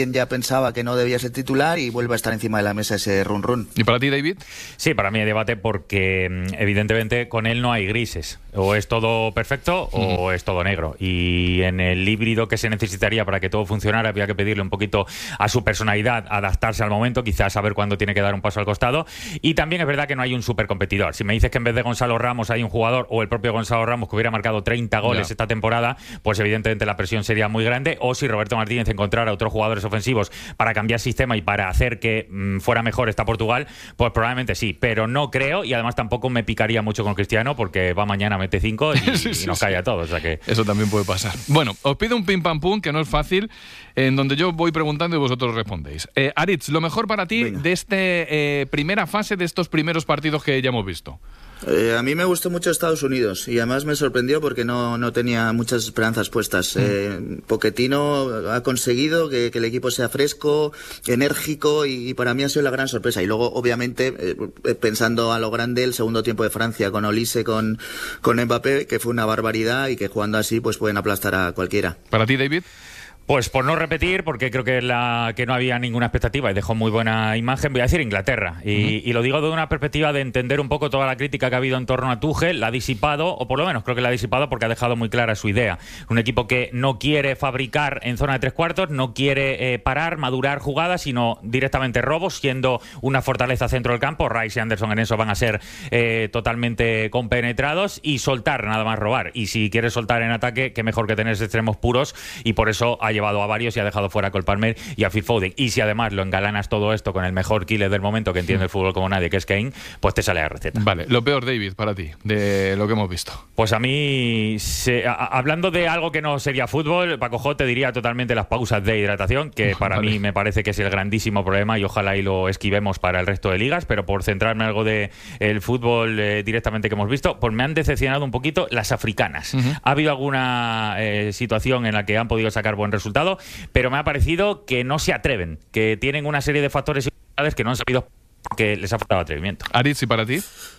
alguien ya pensaba que no debía ser titular y vuelve a estar encima de la mesa ese run run. ¿Y para ti, David? Sí, para mí hay debate porque evidentemente con él no hay grises. O es todo perfecto o mm. es todo negro. Y en el híbrido que se necesitaría para que todo funcionara había que pedirle un poquito a su personalidad, adaptarse al momento, quizás saber cuándo tiene que dar un paso al costado. Y también es verdad que no hay un supercompetidor. Si me dices que en vez de Gonzalo Ramos hay un jugador, o el propio Gonzalo Ramos, que hubiera marcado treinta goles yeah. esta temporada, pues evidentemente la presión sería muy grande. O si Roberto Martínez encontrara otros jugadores ofensivos para cambiar sistema y para hacer que mmm, fuera mejor esta Portugal, pues probablemente sí, pero no creo, y además tampoco me picaría mucho con Cristiano porque va mañana, mete cinco y, sí, sí, y nos sí. calla a todos. O sea que... Eso también puede pasar. Bueno, os pido un pim pam pum, que no es fácil, en donde yo voy preguntando y vosotros respondéis. Eh, Aritz, lo mejor para ti Venga. de esta eh, primera fase, de estos primeros partidos que ya hemos visto. Eh, a mí me gustó mucho Estados Unidos y además me sorprendió porque no, no tenía muchas esperanzas puestas. Mm. Eh, Pochettino ha conseguido que, que el equipo sea fresco, enérgico y, y para mí ha sido la gran sorpresa. Y luego, obviamente, eh, pensando a lo grande, el segundo tiempo de Francia con Olise, con, con Mbappé, que fue una barbaridad y que jugando así pues pueden aplastar a cualquiera. ¿Para ti, David? Pues por no repetir, porque creo que, la, que no había ninguna expectativa y dejó muy buena imagen, voy a decir Inglaterra. Y, uh-huh. y lo digo de una perspectiva de entender un poco toda la crítica que ha habido en torno a Tuchel, la ha disipado, o por lo menos creo que la ha disipado porque ha dejado muy clara su idea. Un equipo que no quiere fabricar en zona de tres cuartos, no quiere eh, parar, madurar jugadas, sino directamente robos, siendo una fortaleza centro del campo. Rice y Anderson en eso van a ser eh, totalmente compenetrados y soltar, nada más robar. Y si quieres soltar en ataque, qué mejor que tener extremos puros, y por eso hay llevado a varios y ha dejado fuera a Cole Palmer y a Phil Foden. Y si además lo engalanas todo esto con el mejor killer del momento, que entiende el fútbol como nadie, que es Kane, pues te sale la receta. Vale, lo peor, David, para ti, de lo que hemos visto. Pues a mí, se, a, hablando de algo que no sería fútbol, Paco J, te diría totalmente las pausas de hidratación, que para vale. mí me parece que es el grandísimo problema y ojalá y lo esquivemos para el resto de ligas, pero por centrarme en algo de el fútbol eh, directamente que hemos visto, pues me han decepcionado un poquito las africanas. Uh-huh. Ha habido alguna eh, situación en la que han podido sacar buen resultado, pero me ha parecido que no se atreven, que tienen una serie de factores y que no han sabido, que les ha faltado atrevimiento. Aritz, ¿y para ti?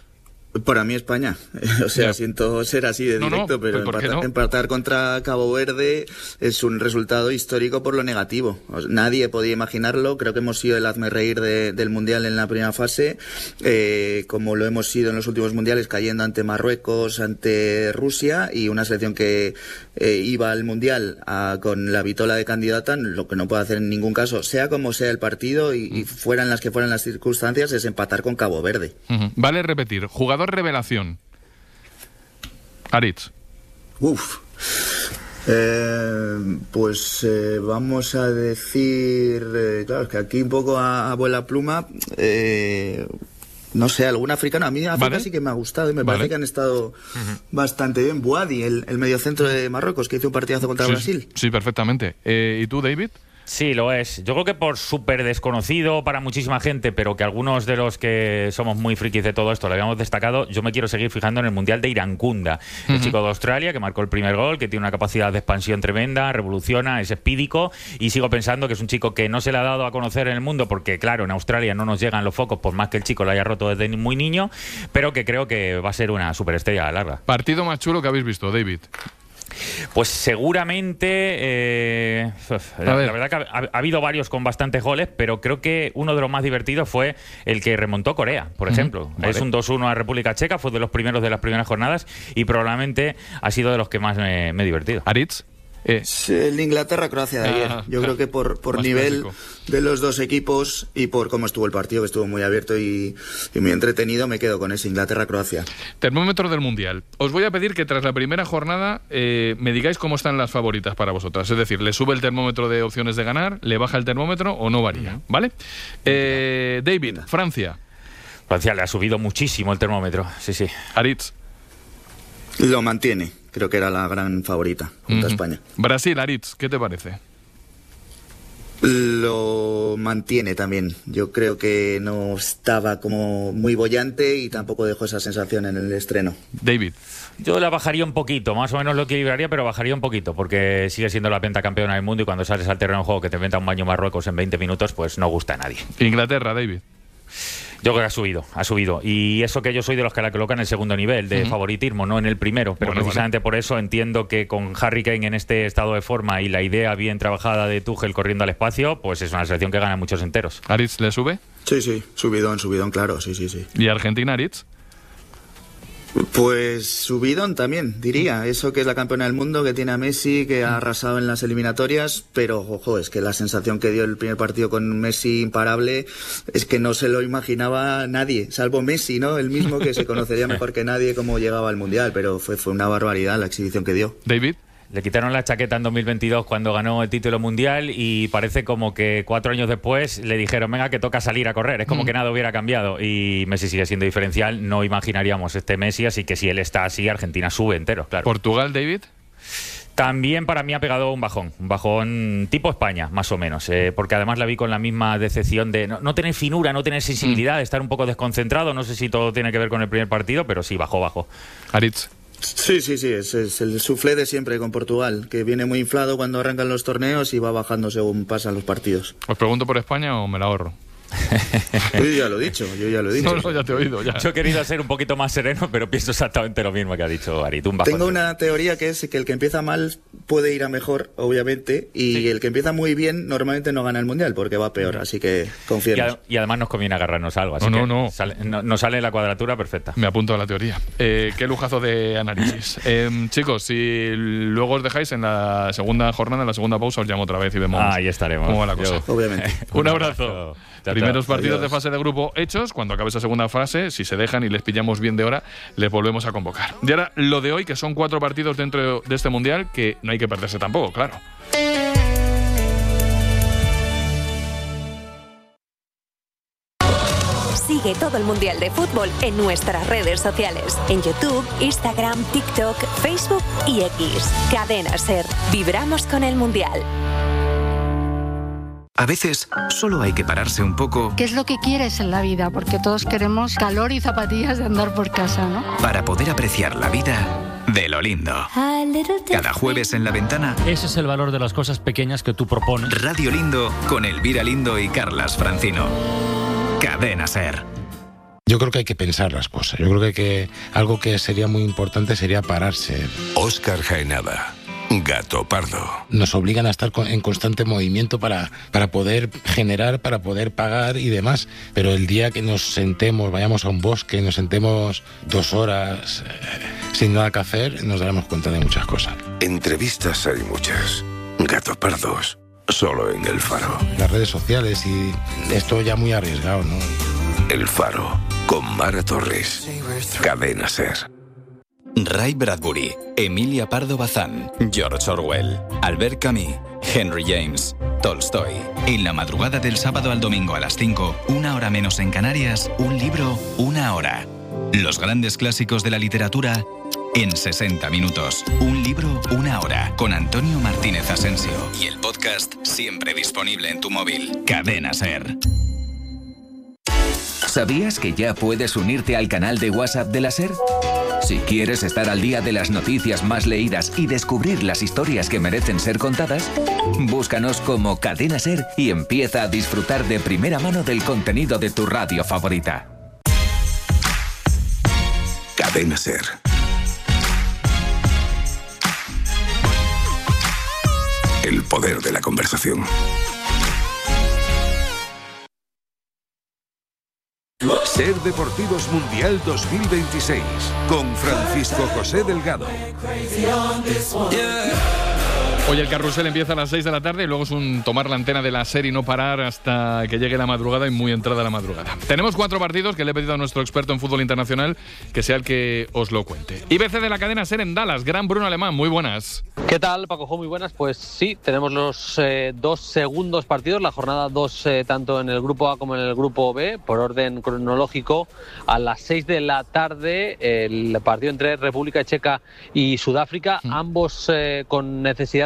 Para mí España, o sea, yeah. siento ser así de directo, no, no, pero empatar, no? empatar contra Cabo Verde es un resultado histórico por lo negativo. O sea, nadie podía imaginarlo, creo que hemos sido el hazmerreír de, del Mundial en la primera fase, eh, como lo hemos sido en los últimos Mundiales, cayendo ante Marruecos, ante Rusia, y una selección que eh, iba al Mundial a, con la vitola de candidata, lo que no puede hacer en ningún caso, sea como sea el partido y, y fueran las que fueran las circunstancias, es empatar con Cabo Verde. Uh-huh. Vale repetir, jugador revelación. Aritz. Uf. Eh, pues eh, vamos a decir, eh, claro, que aquí un poco a, a vuela pluma, eh, no sé, algún africano. A mí África ¿Vale? sí que me ha gustado y me vale. parece que han estado uh-huh. bastante bien. Buadi, el, el mediocentro de Marruecos, que hizo un partidazo contra sí, Brasil. Sí, perfectamente. Eh, ¿Y tú, David? Sí, lo es. Yo creo que por súper desconocido para muchísima gente, pero que algunos de los que somos muy frikis de todo esto lo habíamos destacado, yo me quiero seguir fijando en el Mundial de Irankunda, uh-huh. el chico de Australia que marcó el primer gol, que tiene una capacidad de expansión tremenda, revoluciona, es espídico, y sigo pensando que es un chico que no se le ha dado a conocer en el mundo porque, claro, en Australia no nos llegan los focos por más que el chico lo haya roto desde muy niño, pero que creo que va a ser una superestrella a la larga. Partido más chulo que habéis visto, David. Pues seguramente eh, la, la verdad que ha, ha habido varios con bastantes goles, pero creo que uno de los más divertidos fue el que remontó Corea, por ejemplo. Uh-huh. Vale. Es un dos uno a República Checa, fue de los primeros de las primeras jornadas y probablemente ha sido de los que más me, me he divertido. Aritz. Eh. El Inglaterra-Croacia de ayer. Ah, Yo creo que por, por nivel clásico de los dos equipos y por cómo estuvo el partido, que estuvo muy abierto y, y muy entretenido, me quedo con ese Inglaterra-Croacia. Termómetro del Mundial. Os voy a pedir que tras la primera jornada eh, me digáis cómo están las favoritas para vosotras. Es decir, ¿le sube el termómetro de opciones de ganar? ¿Le baja el termómetro o no varía? ¿Vale? Eh, David, Francia. Francia le ha subido muchísimo el termómetro. Sí, sí. Aritz. Lo mantiene. Creo que era la gran favorita junto uh-huh. a España. Brasil, Aritz, ¿qué te parece? Lo mantiene también. Yo creo que no estaba como muy bollante y tampoco dejó esa sensación en el estreno. David. Yo la bajaría un poquito, más o menos lo equilibraría, pero bajaría un poquito, porque sigue siendo la pentacampeona del mundo y cuando sales al terreno de juego que te inventa un baño Marruecos en veinte minutos, pues no gusta a nadie. Inglaterra, David. Yo creo que ha subido, ha subido. Y eso que yo soy de los que la colocan en el segundo nivel de uh-huh. favoritismo, no en el primero. Pero bueno, precisamente vale. por eso entiendo que con Harry Kane en este estado de forma y la idea bien trabajada de Tuchel corriendo al espacio, pues es una selección que gana muchos enteros. ¿Aritz le sube? Sí, sí, subidón, subidón, claro, sí, sí, sí. ¿Y Argentina, Aritz? Pues subidón también, diría. Eso que es la campeona del mundo, que tiene a Messi, que ha arrasado en las eliminatorias, pero, ojo, es que la sensación que dio el primer partido con Messi imparable es que no se lo imaginaba nadie, salvo Messi, ¿no? El mismo, que se conocería mejor que nadie cómo llegaba al Mundial, pero fue, fue una barbaridad la exhibición que dio. David. Le quitaron la chaqueta en dos mil veintidós cuando ganó el título mundial y parece como que cuatro años después le dijeron, venga, que toca salir a correr. Es como mm. que nada hubiera cambiado y Messi sigue siendo diferencial. No imaginaríamos este Messi, así que si él está así, Argentina sube entero, claro. ¿Portugal, David? También para mí ha pegado un bajón, un bajón tipo España, más o menos, eh, porque además la vi con la misma decepción de no, no tener finura, no tener sensibilidad, mm. de estar un poco desconcentrado. No sé si todo tiene que ver con el primer partido, pero sí, bajó, bajó. Aritz. Sí, sí, sí, es, es el suflé de siempre con Portugal, que viene muy inflado cuando arrancan los torneos y va bajando según pasan los partidos. ¿Os pregunto por España o me la ahorro? Yo ya lo he dicho, yo ya lo he dicho. No, no, ya te he oído, ya. Yo he querido ser un poquito más sereno, pero pienso exactamente lo mismo que ha dicho Aritz. Tengo una teoría que es que el que empieza mal puede ir a mejor, obviamente, y sí. el que empieza muy bien normalmente no gana el Mundial porque va peor, así que confiemos. Y, y además nos conviene agarrarnos algo, así no, que no, no. Sale, no, nos sale la cuadratura perfecta. Me apunto a la teoría. Eh, qué lujazo de análisis. Eh, chicos, si luego os dejáis en la segunda jornada, en la segunda pausa, os llamo otra vez y vemos ah, ahí estaremos. cómo va la cosa. Yo, obviamente. Un abrazo. Chao, primeros chao. partidos Adiós. de fase de grupo hechos. Cuando acabe esa segunda fase, si se dejan y les pillamos bien de hora, les volvemos a convocar. Y ahora lo de hoy, que son cuatro partidos dentro de este Mundial, que no hay que perderse tampoco, claro. Sigue todo el Mundial de Fútbol en nuestras redes sociales. En YouTube, Instagram, TikTok, Facebook y X. Cadena SER. Vibramos con el Mundial. A veces solo hay que pararse un poco. ¿Qué es lo que quieres en la vida? Porque todos queremos calor y zapatillas de andar por casa, ¿no? Para poder apreciar la vida de lo lindo. Cada jueves en La Ventana. Ese es el valor de las cosas pequeñas que tú propones. Radio Lindo con Elvira Lindo y Carlas Francino. Cadena SER. Yo creo que hay que pensar las cosas. Yo creo que, hay que algo que sería muy importante sería pararse. Óscar Jaenada. Gato Pardo. Nos obligan a estar en constante movimiento para, para poder generar, para poder pagar y demás. Pero el día que nos sentemos, vayamos a un bosque, nos sentemos dos horas eh, sin nada que hacer, nos daremos cuenta de muchas cosas. Entrevistas hay muchas. Gato Pardos, solo en El Faro. Las redes sociales y esto ya muy arriesgado, ¿no? El Faro, con Mara Torres. Cadena SER. Ray Bradbury, Emilia Pardo Bazán, George Orwell, Albert Camus, Henry James, Tolstoy. En la madrugada del sábado al domingo a las cinco, una hora menos en Canarias, un libro, una hora. Los grandes clásicos de la literatura en sesenta minutos. Un libro, una hora. Con Antonio Martínez Asensio. Y el podcast siempre disponible en tu móvil. Cadena SER. ¿Sabías que ya puedes unirte al canal de WhatsApp de la SER? Si quieres estar al día de las noticias más leídas y descubrir las historias que merecen ser contadas, búscanos como Cadena SER y empieza a disfrutar de primera mano del contenido de tu radio favorita. Cadena SER. El poder de la conversación. SER Deportivos Mundial dos mil veintiséis con Francisco José Delgado. Hoy el carrusel empieza a las seis de la tarde y luego es un tomar la antena de la SER y no parar hasta que llegue la madrugada y muy entrada la madrugada. Tenemos cuatro partidos que le he pedido a nuestro experto en fútbol internacional que sea el que os lo cuente. I B C de la cadena SER en Dallas, Gran Bruno Alemán, muy buenas. ¿Qué tal, Paco? Muy buenas. Pues sí, tenemos los eh, dos segundos partidos, la jornada dos eh, tanto en el grupo A como en el grupo B, por orden cronológico. A las seis de la tarde el partido entre República Checa y Sudáfrica, mm. ambos eh, con necesidad de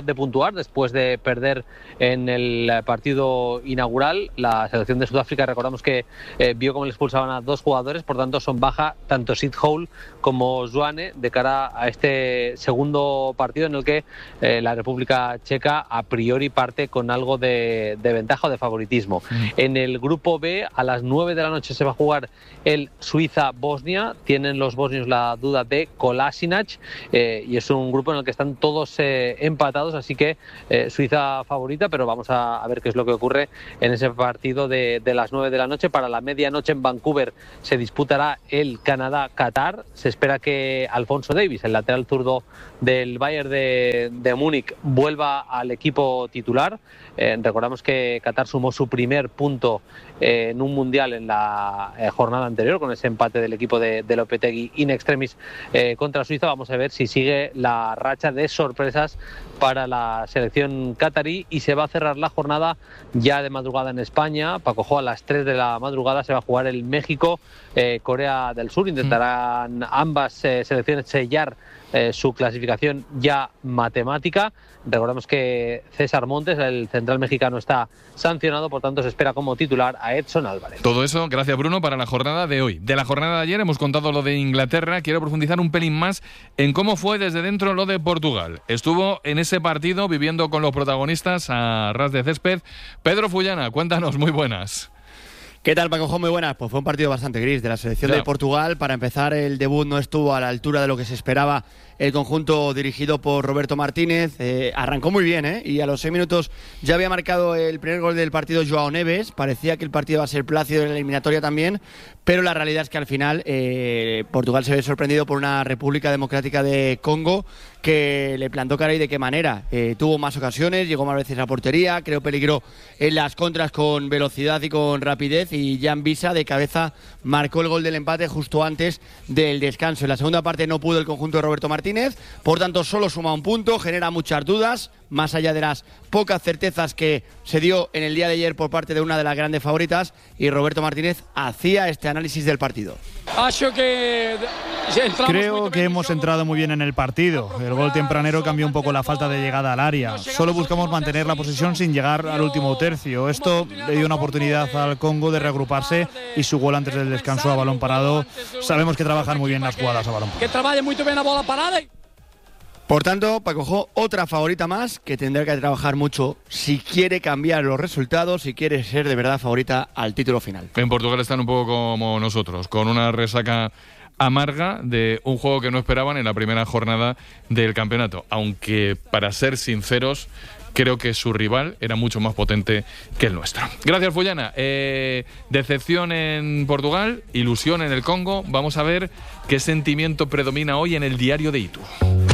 de puntuar después de perder en el partido inaugural. La selección de Sudáfrica, recordamos que eh, vio cómo le expulsaban a dos jugadores, por tanto son baja tanto Sid Hole como Zwane de cara a este segundo partido en el que eh, la República Checa a priori parte con algo de, de ventaja o de favoritismo. Mm. En el grupo B, a las nueve de la noche se va a jugar el Suiza-Bosnia. Tienen los bosnios la duda de Kolasinac eh, y es un grupo en el que están todos eh, empatados, así que eh, Suiza favorita, pero vamos a, a ver qué es lo que ocurre en ese partido de, de las nueve de la noche. Para la medianoche en Vancouver se disputará el Canadá-Qatar. Se espera que Alphonso Davies, el lateral zurdo del Bayern de, de Múnich, vuelva al equipo titular. Eh, recordamos que Qatar sumó su primer punto eh, en un mundial en la eh, jornada anterior con ese empate del equipo de, de Lopetegui in extremis eh, contra Suiza. Vamos a ver si sigue la racha de sorpresas para la selección catarí y se va a cerrar la jornada ya de madrugada en España. Paco Jo, a las tres de la madrugada se va a jugar el México eh, Corea del Sur. Intentarán ambas eh, selecciones sellar Eh, su clasificación ya matemática. Recordamos que César Montes, el central mexicano, está sancionado, por tanto se espera como titular a Edson Álvarez. Todo eso, gracias Bruno, para la jornada de hoy. De la jornada de ayer hemos contado lo de Inglaterra, quiero profundizar un pelín más en cómo fue desde dentro lo de Portugal. Estuvo en ese partido viviendo con los protagonistas a ras de césped. Pedro Fullana, cuéntanos, muy buenas. ¿Qué tal, Paco? Muy buenas. Pues fue un partido bastante gris de la selección ya. de Portugal. Para empezar, el debut no estuvo a la altura de lo que se esperaba el conjunto dirigido por Roberto Martínez. Eh, arrancó muy bien, ¿eh? Y a los seis minutos ya había marcado el primer gol del partido Joao Neves. Parecía que el partido iba a ser plácido en la eliminatoria también, pero la realidad es que al final eh, Portugal se ve sorprendido por una República Democrática de Congo que le plantó cara y de qué manera. Eh, tuvo más ocasiones, llegó más veces a la portería, creó peligro en las contras con velocidad y con rapidez, y Jan Visa de cabeza marcó el gol del empate justo antes del descanso. En la segunda parte no pudo el conjunto de Roberto Martínez, por tanto solo suma un punto, genera muchas dudas, más allá de las pocas certezas que se dio en el día de ayer por parte de una de las grandes favoritas, y Roberto Martínez hacía este análisis del partido. Creo que hemos entrado muy bien en el partido. El gol tempranero cambió un poco la falta de llegada al área. Solo buscamos mantener la posesión sin llegar al último tercio. Esto le dio una oportunidad al Congo de reagruparse, y su gol antes del descanso a balón parado. Sabemos que trabajan muy bien las jugadas a balón parado. Que trabajen muy bien a bola parada. Por tanto, Paco Jo, otra favorita más que tendrá que trabajar mucho si quiere cambiar los resultados, si quiere ser de verdad favorita al título final. En Portugal están un poco como nosotros, con una resaca amarga de un juego que no esperaban en la primera jornada del campeonato, aunque para ser sinceros creo que su rival era mucho más potente que el nuestro. Gracias, Fullana. Eh, decepción en Portugal, ilusión en el Congo. Vamos a ver qué sentimiento predomina hoy en el diario de Itu.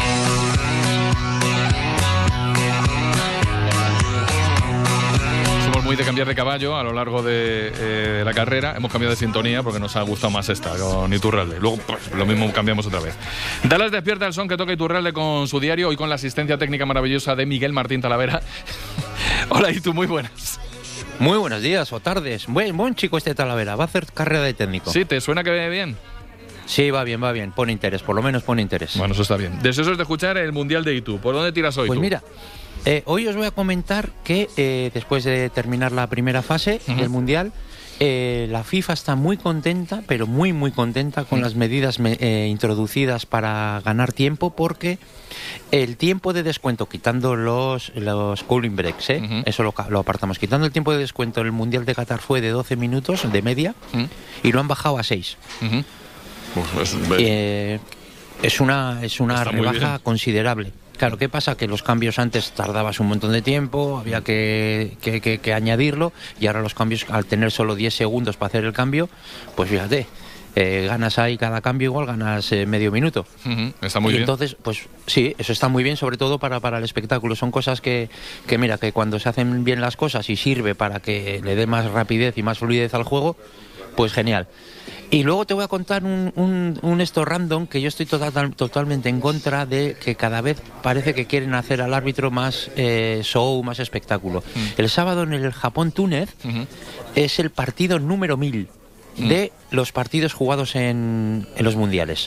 Muy de cambiar de caballo a lo largo de eh, la carrera. Hemos cambiado de sintonía porque nos ha gustado más esta con Iturralde. Luego pues, lo mismo cambiamos otra vez. Dallas despierta el son que toca Iturralde con su diario, hoy con la asistencia técnica maravillosa de Miguel Martín Talavera. Hola, Itu, muy buenas. Muy buenos días o tardes. Buen, buen chico este Talavera, va a hacer carrera de técnico. Sí, ¿te suena que ve bien? Sí, va bien, va bien, pone interés, por lo menos pone interés. Bueno, eso está bien. Deseosos de escuchar el Mundial de Itu. ¿Por dónde tiras hoy? Pues tú? mira, eh, hoy os voy a comentar que eh, después de terminar la primera fase uh-huh. del Mundial, eh, la FIFA está muy contenta, pero muy muy contenta con uh-huh. las medidas me, eh, introducidas para ganar tiempo, porque el tiempo de descuento, quitando los, los cooling breaks, ¿eh? uh-huh. eso lo, lo apartamos, quitando el tiempo de descuento en el Mundial de Qatar fue de doce minutos de media uh-huh. y lo han bajado a seis. Uh-huh. Uf, es, eh, es una, es una rebaja considerable. Claro, ¿qué pasa? Que los cambios antes tardabas un montón de tiempo, había que, que, que, que añadirlo, y ahora los cambios, al tener solo diez segundos para hacer el cambio, pues fíjate, eh, ganas ahí cada cambio, igual ganas eh, medio minuto. Uh-huh, está muy y bien. Entonces, pues sí, eso está muy bien, sobre todo para, para el espectáculo. Son cosas que, que, mira, que cuando se hacen bien las cosas y sirve para que le dé más rapidez y más fluidez al juego, pues genial. Y luego te voy a contar un, un, un esto random que yo estoy total, totalmente en contra de, que cada vez parece que quieren hacer al árbitro más eh, show, más espectáculo. Mm. El sábado en el Japón-Túnez uh-huh. es el partido número mil mm. de los partidos jugados en, en los mundiales. Mm.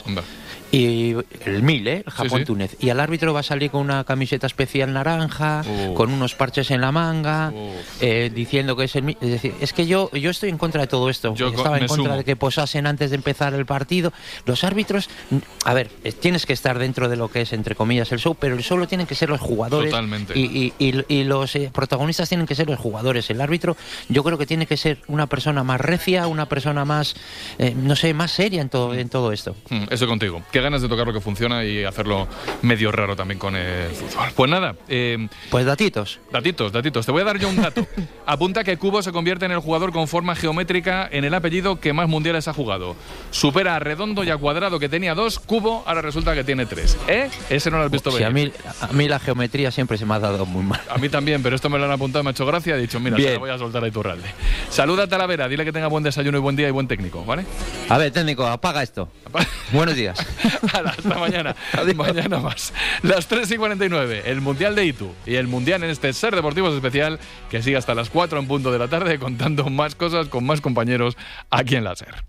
Y el mil, ¿eh? El Japón-Túnez. Sí, sí. Y el árbitro va a salir con una camiseta especial naranja, uh. con unos parches en la manga, uh. eh, diciendo que es el mil. Es decir, es que yo, yo estoy en contra de todo esto. Yo estaba en contra sumo. de que posasen antes de empezar el partido. Los árbitros, a ver, tienes que estar dentro de lo que es, entre comillas, el show, pero el show lo tienen que ser los jugadores. Totalmente. Y, y, y, y los eh, protagonistas tienen que ser los jugadores. El árbitro, yo creo que tiene que ser una persona más recia, una persona más, eh, no sé, más seria en todo, en todo esto. Mm, eso contigo. Qué ganas de tocar lo que funciona y hacerlo medio raro también con el fútbol. Pues nada. Eh, pues datitos. Datitos, datitos. Te voy a dar yo un dato. Apunta que Cubo se convierte en el jugador con forma geométrica en el apellido que más mundiales ha jugado. Supera a Redondo y a Cuadrado, que tenía dos. Cubo ahora resulta que tiene tres. ¿Eh? Ese no lo has visto sí, venir. A mí, a mí la geometría siempre se me ha dado muy mal. A mí también, pero esto me lo han apuntado, me ha hecho gracia. He dicho, mira, Bien. se la voy a soltar a Iturralde. Saluda a Talavera, dile que tenga buen desayuno y buen día y buen técnico, ¿vale? A ver, técnico, apaga esto. Buenos días. Hasta mañana. Mañana más. Las tres y cuarenta y nueve. El Mundial de Itu y el Mundial en este Ser Deportivos especial que sigue hasta las cuatro en punto de la tarde contando más cosas con más compañeros aquí en la Ser.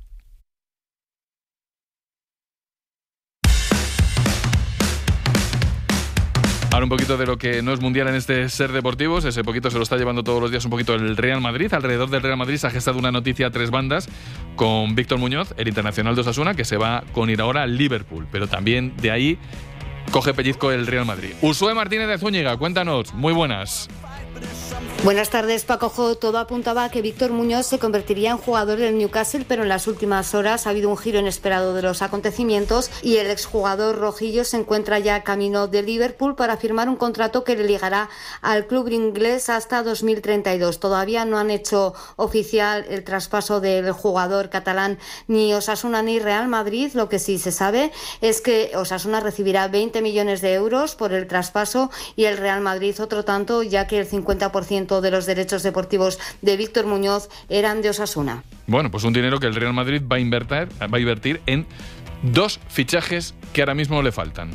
Ahora un poquito de lo que no es mundial en este Ser Deportivos, ese poquito se lo está llevando todos los días un poquito el Real Madrid. Alrededor del Real Madrid se ha gestado una noticia a tres bandas con Víctor Muñoz, el internacional de Osasuna, que se va con ir ahora al Liverpool, pero también de ahí coge pellizco el Real Madrid. Usué Martínez de Zúñiga, cuéntanos, muy buenas. Buenas tardes, Pacojo. Todo apuntaba a que Víctor Muñoz se convertiría en jugador del Newcastle, pero en las últimas horas ha habido un giro inesperado de los acontecimientos y el exjugador rojillo se encuentra ya camino de Liverpool para firmar un contrato que le ligará al club inglés hasta dos mil treinta y dos. Todavía no han hecho oficial el traspaso del jugador catalán ni Osasuna ni Real Madrid. Lo que sí se sabe es que Osasuna recibirá veinte millones de euros por el traspaso y el Real Madrid otro tanto, ya que el cincuenta por ciento de los derechos deportivos de Víctor Muñoz eran de Osasuna. Bueno, pues un dinero que el Real Madrid va a invertir, va a invertir en dos fichajes que ahora mismo le faltan.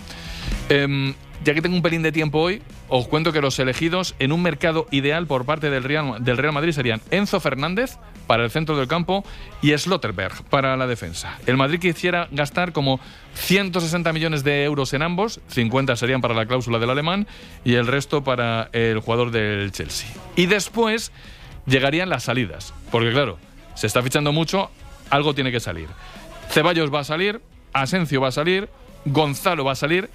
Eh, ya que tengo un pelín de tiempo hoy, os cuento que los elegidos en un mercado ideal por parte del Real, del Real Madrid serían Enzo Fernández para el centro del campo y Slotterberg para la defensa. El Madrid quisiera gastar como ciento sesenta millones de euros en ambos, cincuenta serían para la cláusula del alemán y el resto para el jugador del Chelsea. Y después llegarían las salidas, porque claro, se está fichando mucho, algo tiene que salir. Ceballos va a salir, Asencio va a salir, Gonzalo va a salir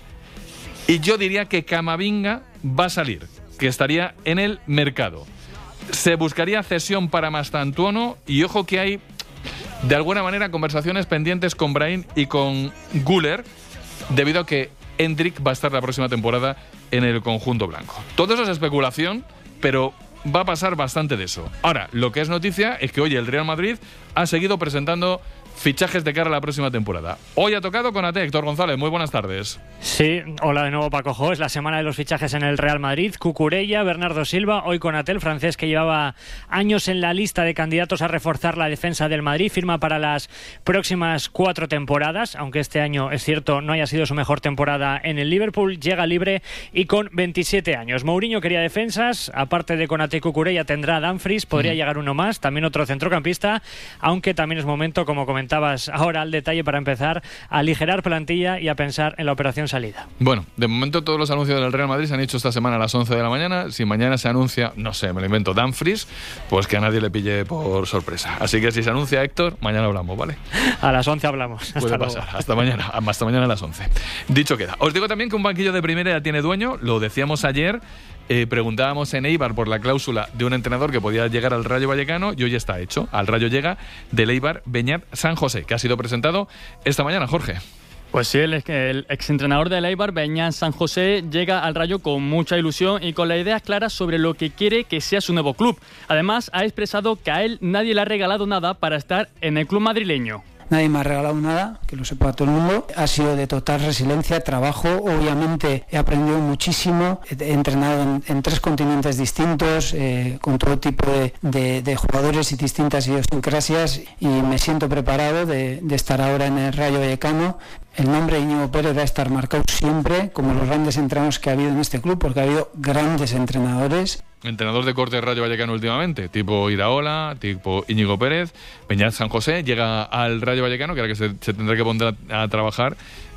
y yo diría que Camavinga va a salir, que estaría en el mercado. Se buscaría cesión para Mastantuono y ojo que hay de alguna manera conversaciones pendientes con Brahim y con Güler debido a que Hendrik va a estar la próxima temporada en el conjunto blanco. Todo eso es especulación, pero va a pasar bastante de eso. Ahora, lo que es noticia es que hoy el Real Madrid ha seguido presentando fichajes de cara a la próxima temporada. Hoy ha tocado con A T, Héctor González. Muy buenas tardes. Sí, hola de nuevo, Paco. Es la semana de los fichajes en el Real Madrid. Cucurella, Bernardo Silva, hoy con A T, el francés que llevaba años en la lista de candidatos a reforzar la defensa del Madrid. Firma para las próximas cuatro temporadas, aunque este año, es cierto, no haya sido su mejor temporada en el Liverpool. Llega libre y con veintisiete años. Mourinho quería defensas. Aparte de con A T y Cucurella, tendrá a Dumfries. Podría mm. llegar uno más, también otro centrocampista, aunque también es momento, como comentábamos ahora al detalle, para empezar a aligerar plantilla y a pensar en la operación salida. Bueno, de momento todos los anuncios del Real Madrid se han hecho esta semana a las once de la mañana. Si mañana se anuncia, no sé, me lo invento, Dumfries, pues que a nadie le pille por sorpresa. Así que si se anuncia Héctor, mañana hablamos, ¿vale? A las once hablamos. Hasta Puede luego. pasar, hasta mañana, hasta mañana a las once. Dicho queda. Os digo también que un banquillo de primera ya tiene dueño, lo decíamos ayer. Eh, preguntábamos en Eibar por la cláusula de un entrenador que podía llegar al Rayo Vallecano y hoy está hecho. Al Rayo llega del Eibar Beñat San José, que ha sido presentado esta mañana, Jorge. Pues sí, el, el exentrenador del Eibar, Beñat San José, llega al Rayo con mucha ilusión y con la idea clara sobre lo que quiere que sea su nuevo club. Además, ha expresado que a él nadie le ha regalado nada para estar en el club madrileño. Nadie me ha regalado nada, que lo sepa todo el mundo. Ha sido de total resiliencia, trabajo. Obviamente he aprendido muchísimo. He entrenado en, en tres continentes distintos, eh, con todo tipo de, de, de jugadores y distintas idiosincrasias, y me siento preparado de, de estar ahora en el Rayo Vallecano. El nombre de Íñigo Pérez va a estar marcado siempre como los grandes entrenadores que ha habido en este club, porque ha habido grandes entrenadores. Entrenador de corte Rayo Vallecano últimamente, tipo Iraola, tipo Íñigo Pérez. Beñat San José llega al Rayo Vallecano, que ahora que se, se tendrá que poner a, a trabajar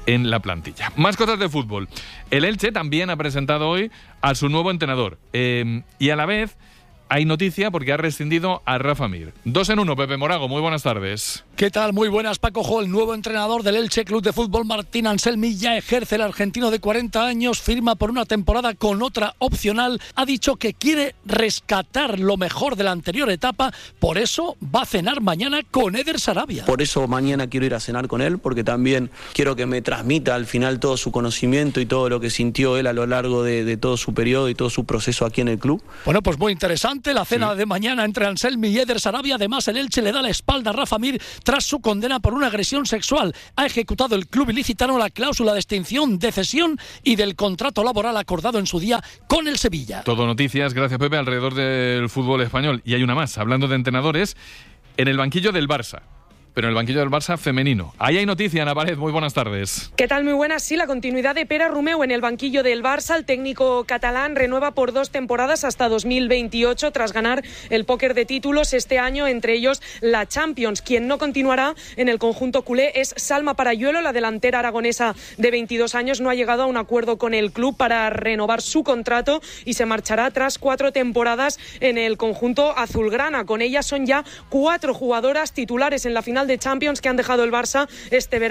en la plantilla. Más cosas de fútbol. El Elche también ha presentado hoy a su nuevo entrenador eh, y a la vez hay noticia porque ha rescindido a Rafa Mir. Dos en uno, Pepe Morago, muy buenas tardes. ¿Qué tal? Muy buenas, Paco Jo. El nuevo entrenador del Elche Club de Fútbol, Martín Anselmi, ya ejerce. El argentino de cuarenta años firma por una temporada con otra opcional. Ha dicho que quiere rescatar lo mejor de la anterior etapa, por eso va a cenar mañana con Eder Sarabia. Por eso mañana quiero ir a cenar con él, porque también quiero que me transmita al final todo su conocimiento y todo lo que sintió él a lo largo de, de todo su periodo y todo su proceso aquí en el club. Bueno, pues muy interesante la cena sí. de mañana entre Anselmi y Eder Sarabia. Además, el Elche le da la espalda a Rafa Mir tras su condena por una agresión sexual. Ha ejecutado el club ilicitano la cláusula de extinción, de cesión y del contrato laboral acordado en su día con el Sevilla. Todo noticias, gracias Pepe, alrededor del fútbol español. Y hay una más, hablando de entrenadores, en el banquillo del Barça. Pero en el banquillo del Barça femenino. Ahí hay noticia, Ana Pared, muy buenas tardes. ¿Qué tal? Muy buenas. Sí, la continuidad de Pere Romeu en el banquillo del Barça. El técnico catalán renueva por dos temporadas hasta dos mil veintiocho tras ganar el póker de títulos este año, entre ellos la Champions. Quien no continuará en el conjunto culé es Salma Parayuelo. La delantera aragonesa de veintidós años no ha llegado a un acuerdo con el club para renovar su contrato y se marchará tras cuatro temporadas en el conjunto azulgrana. Con ella son ya cuatro jugadoras titulares en la final de Champions que han dejado el Barça este verano.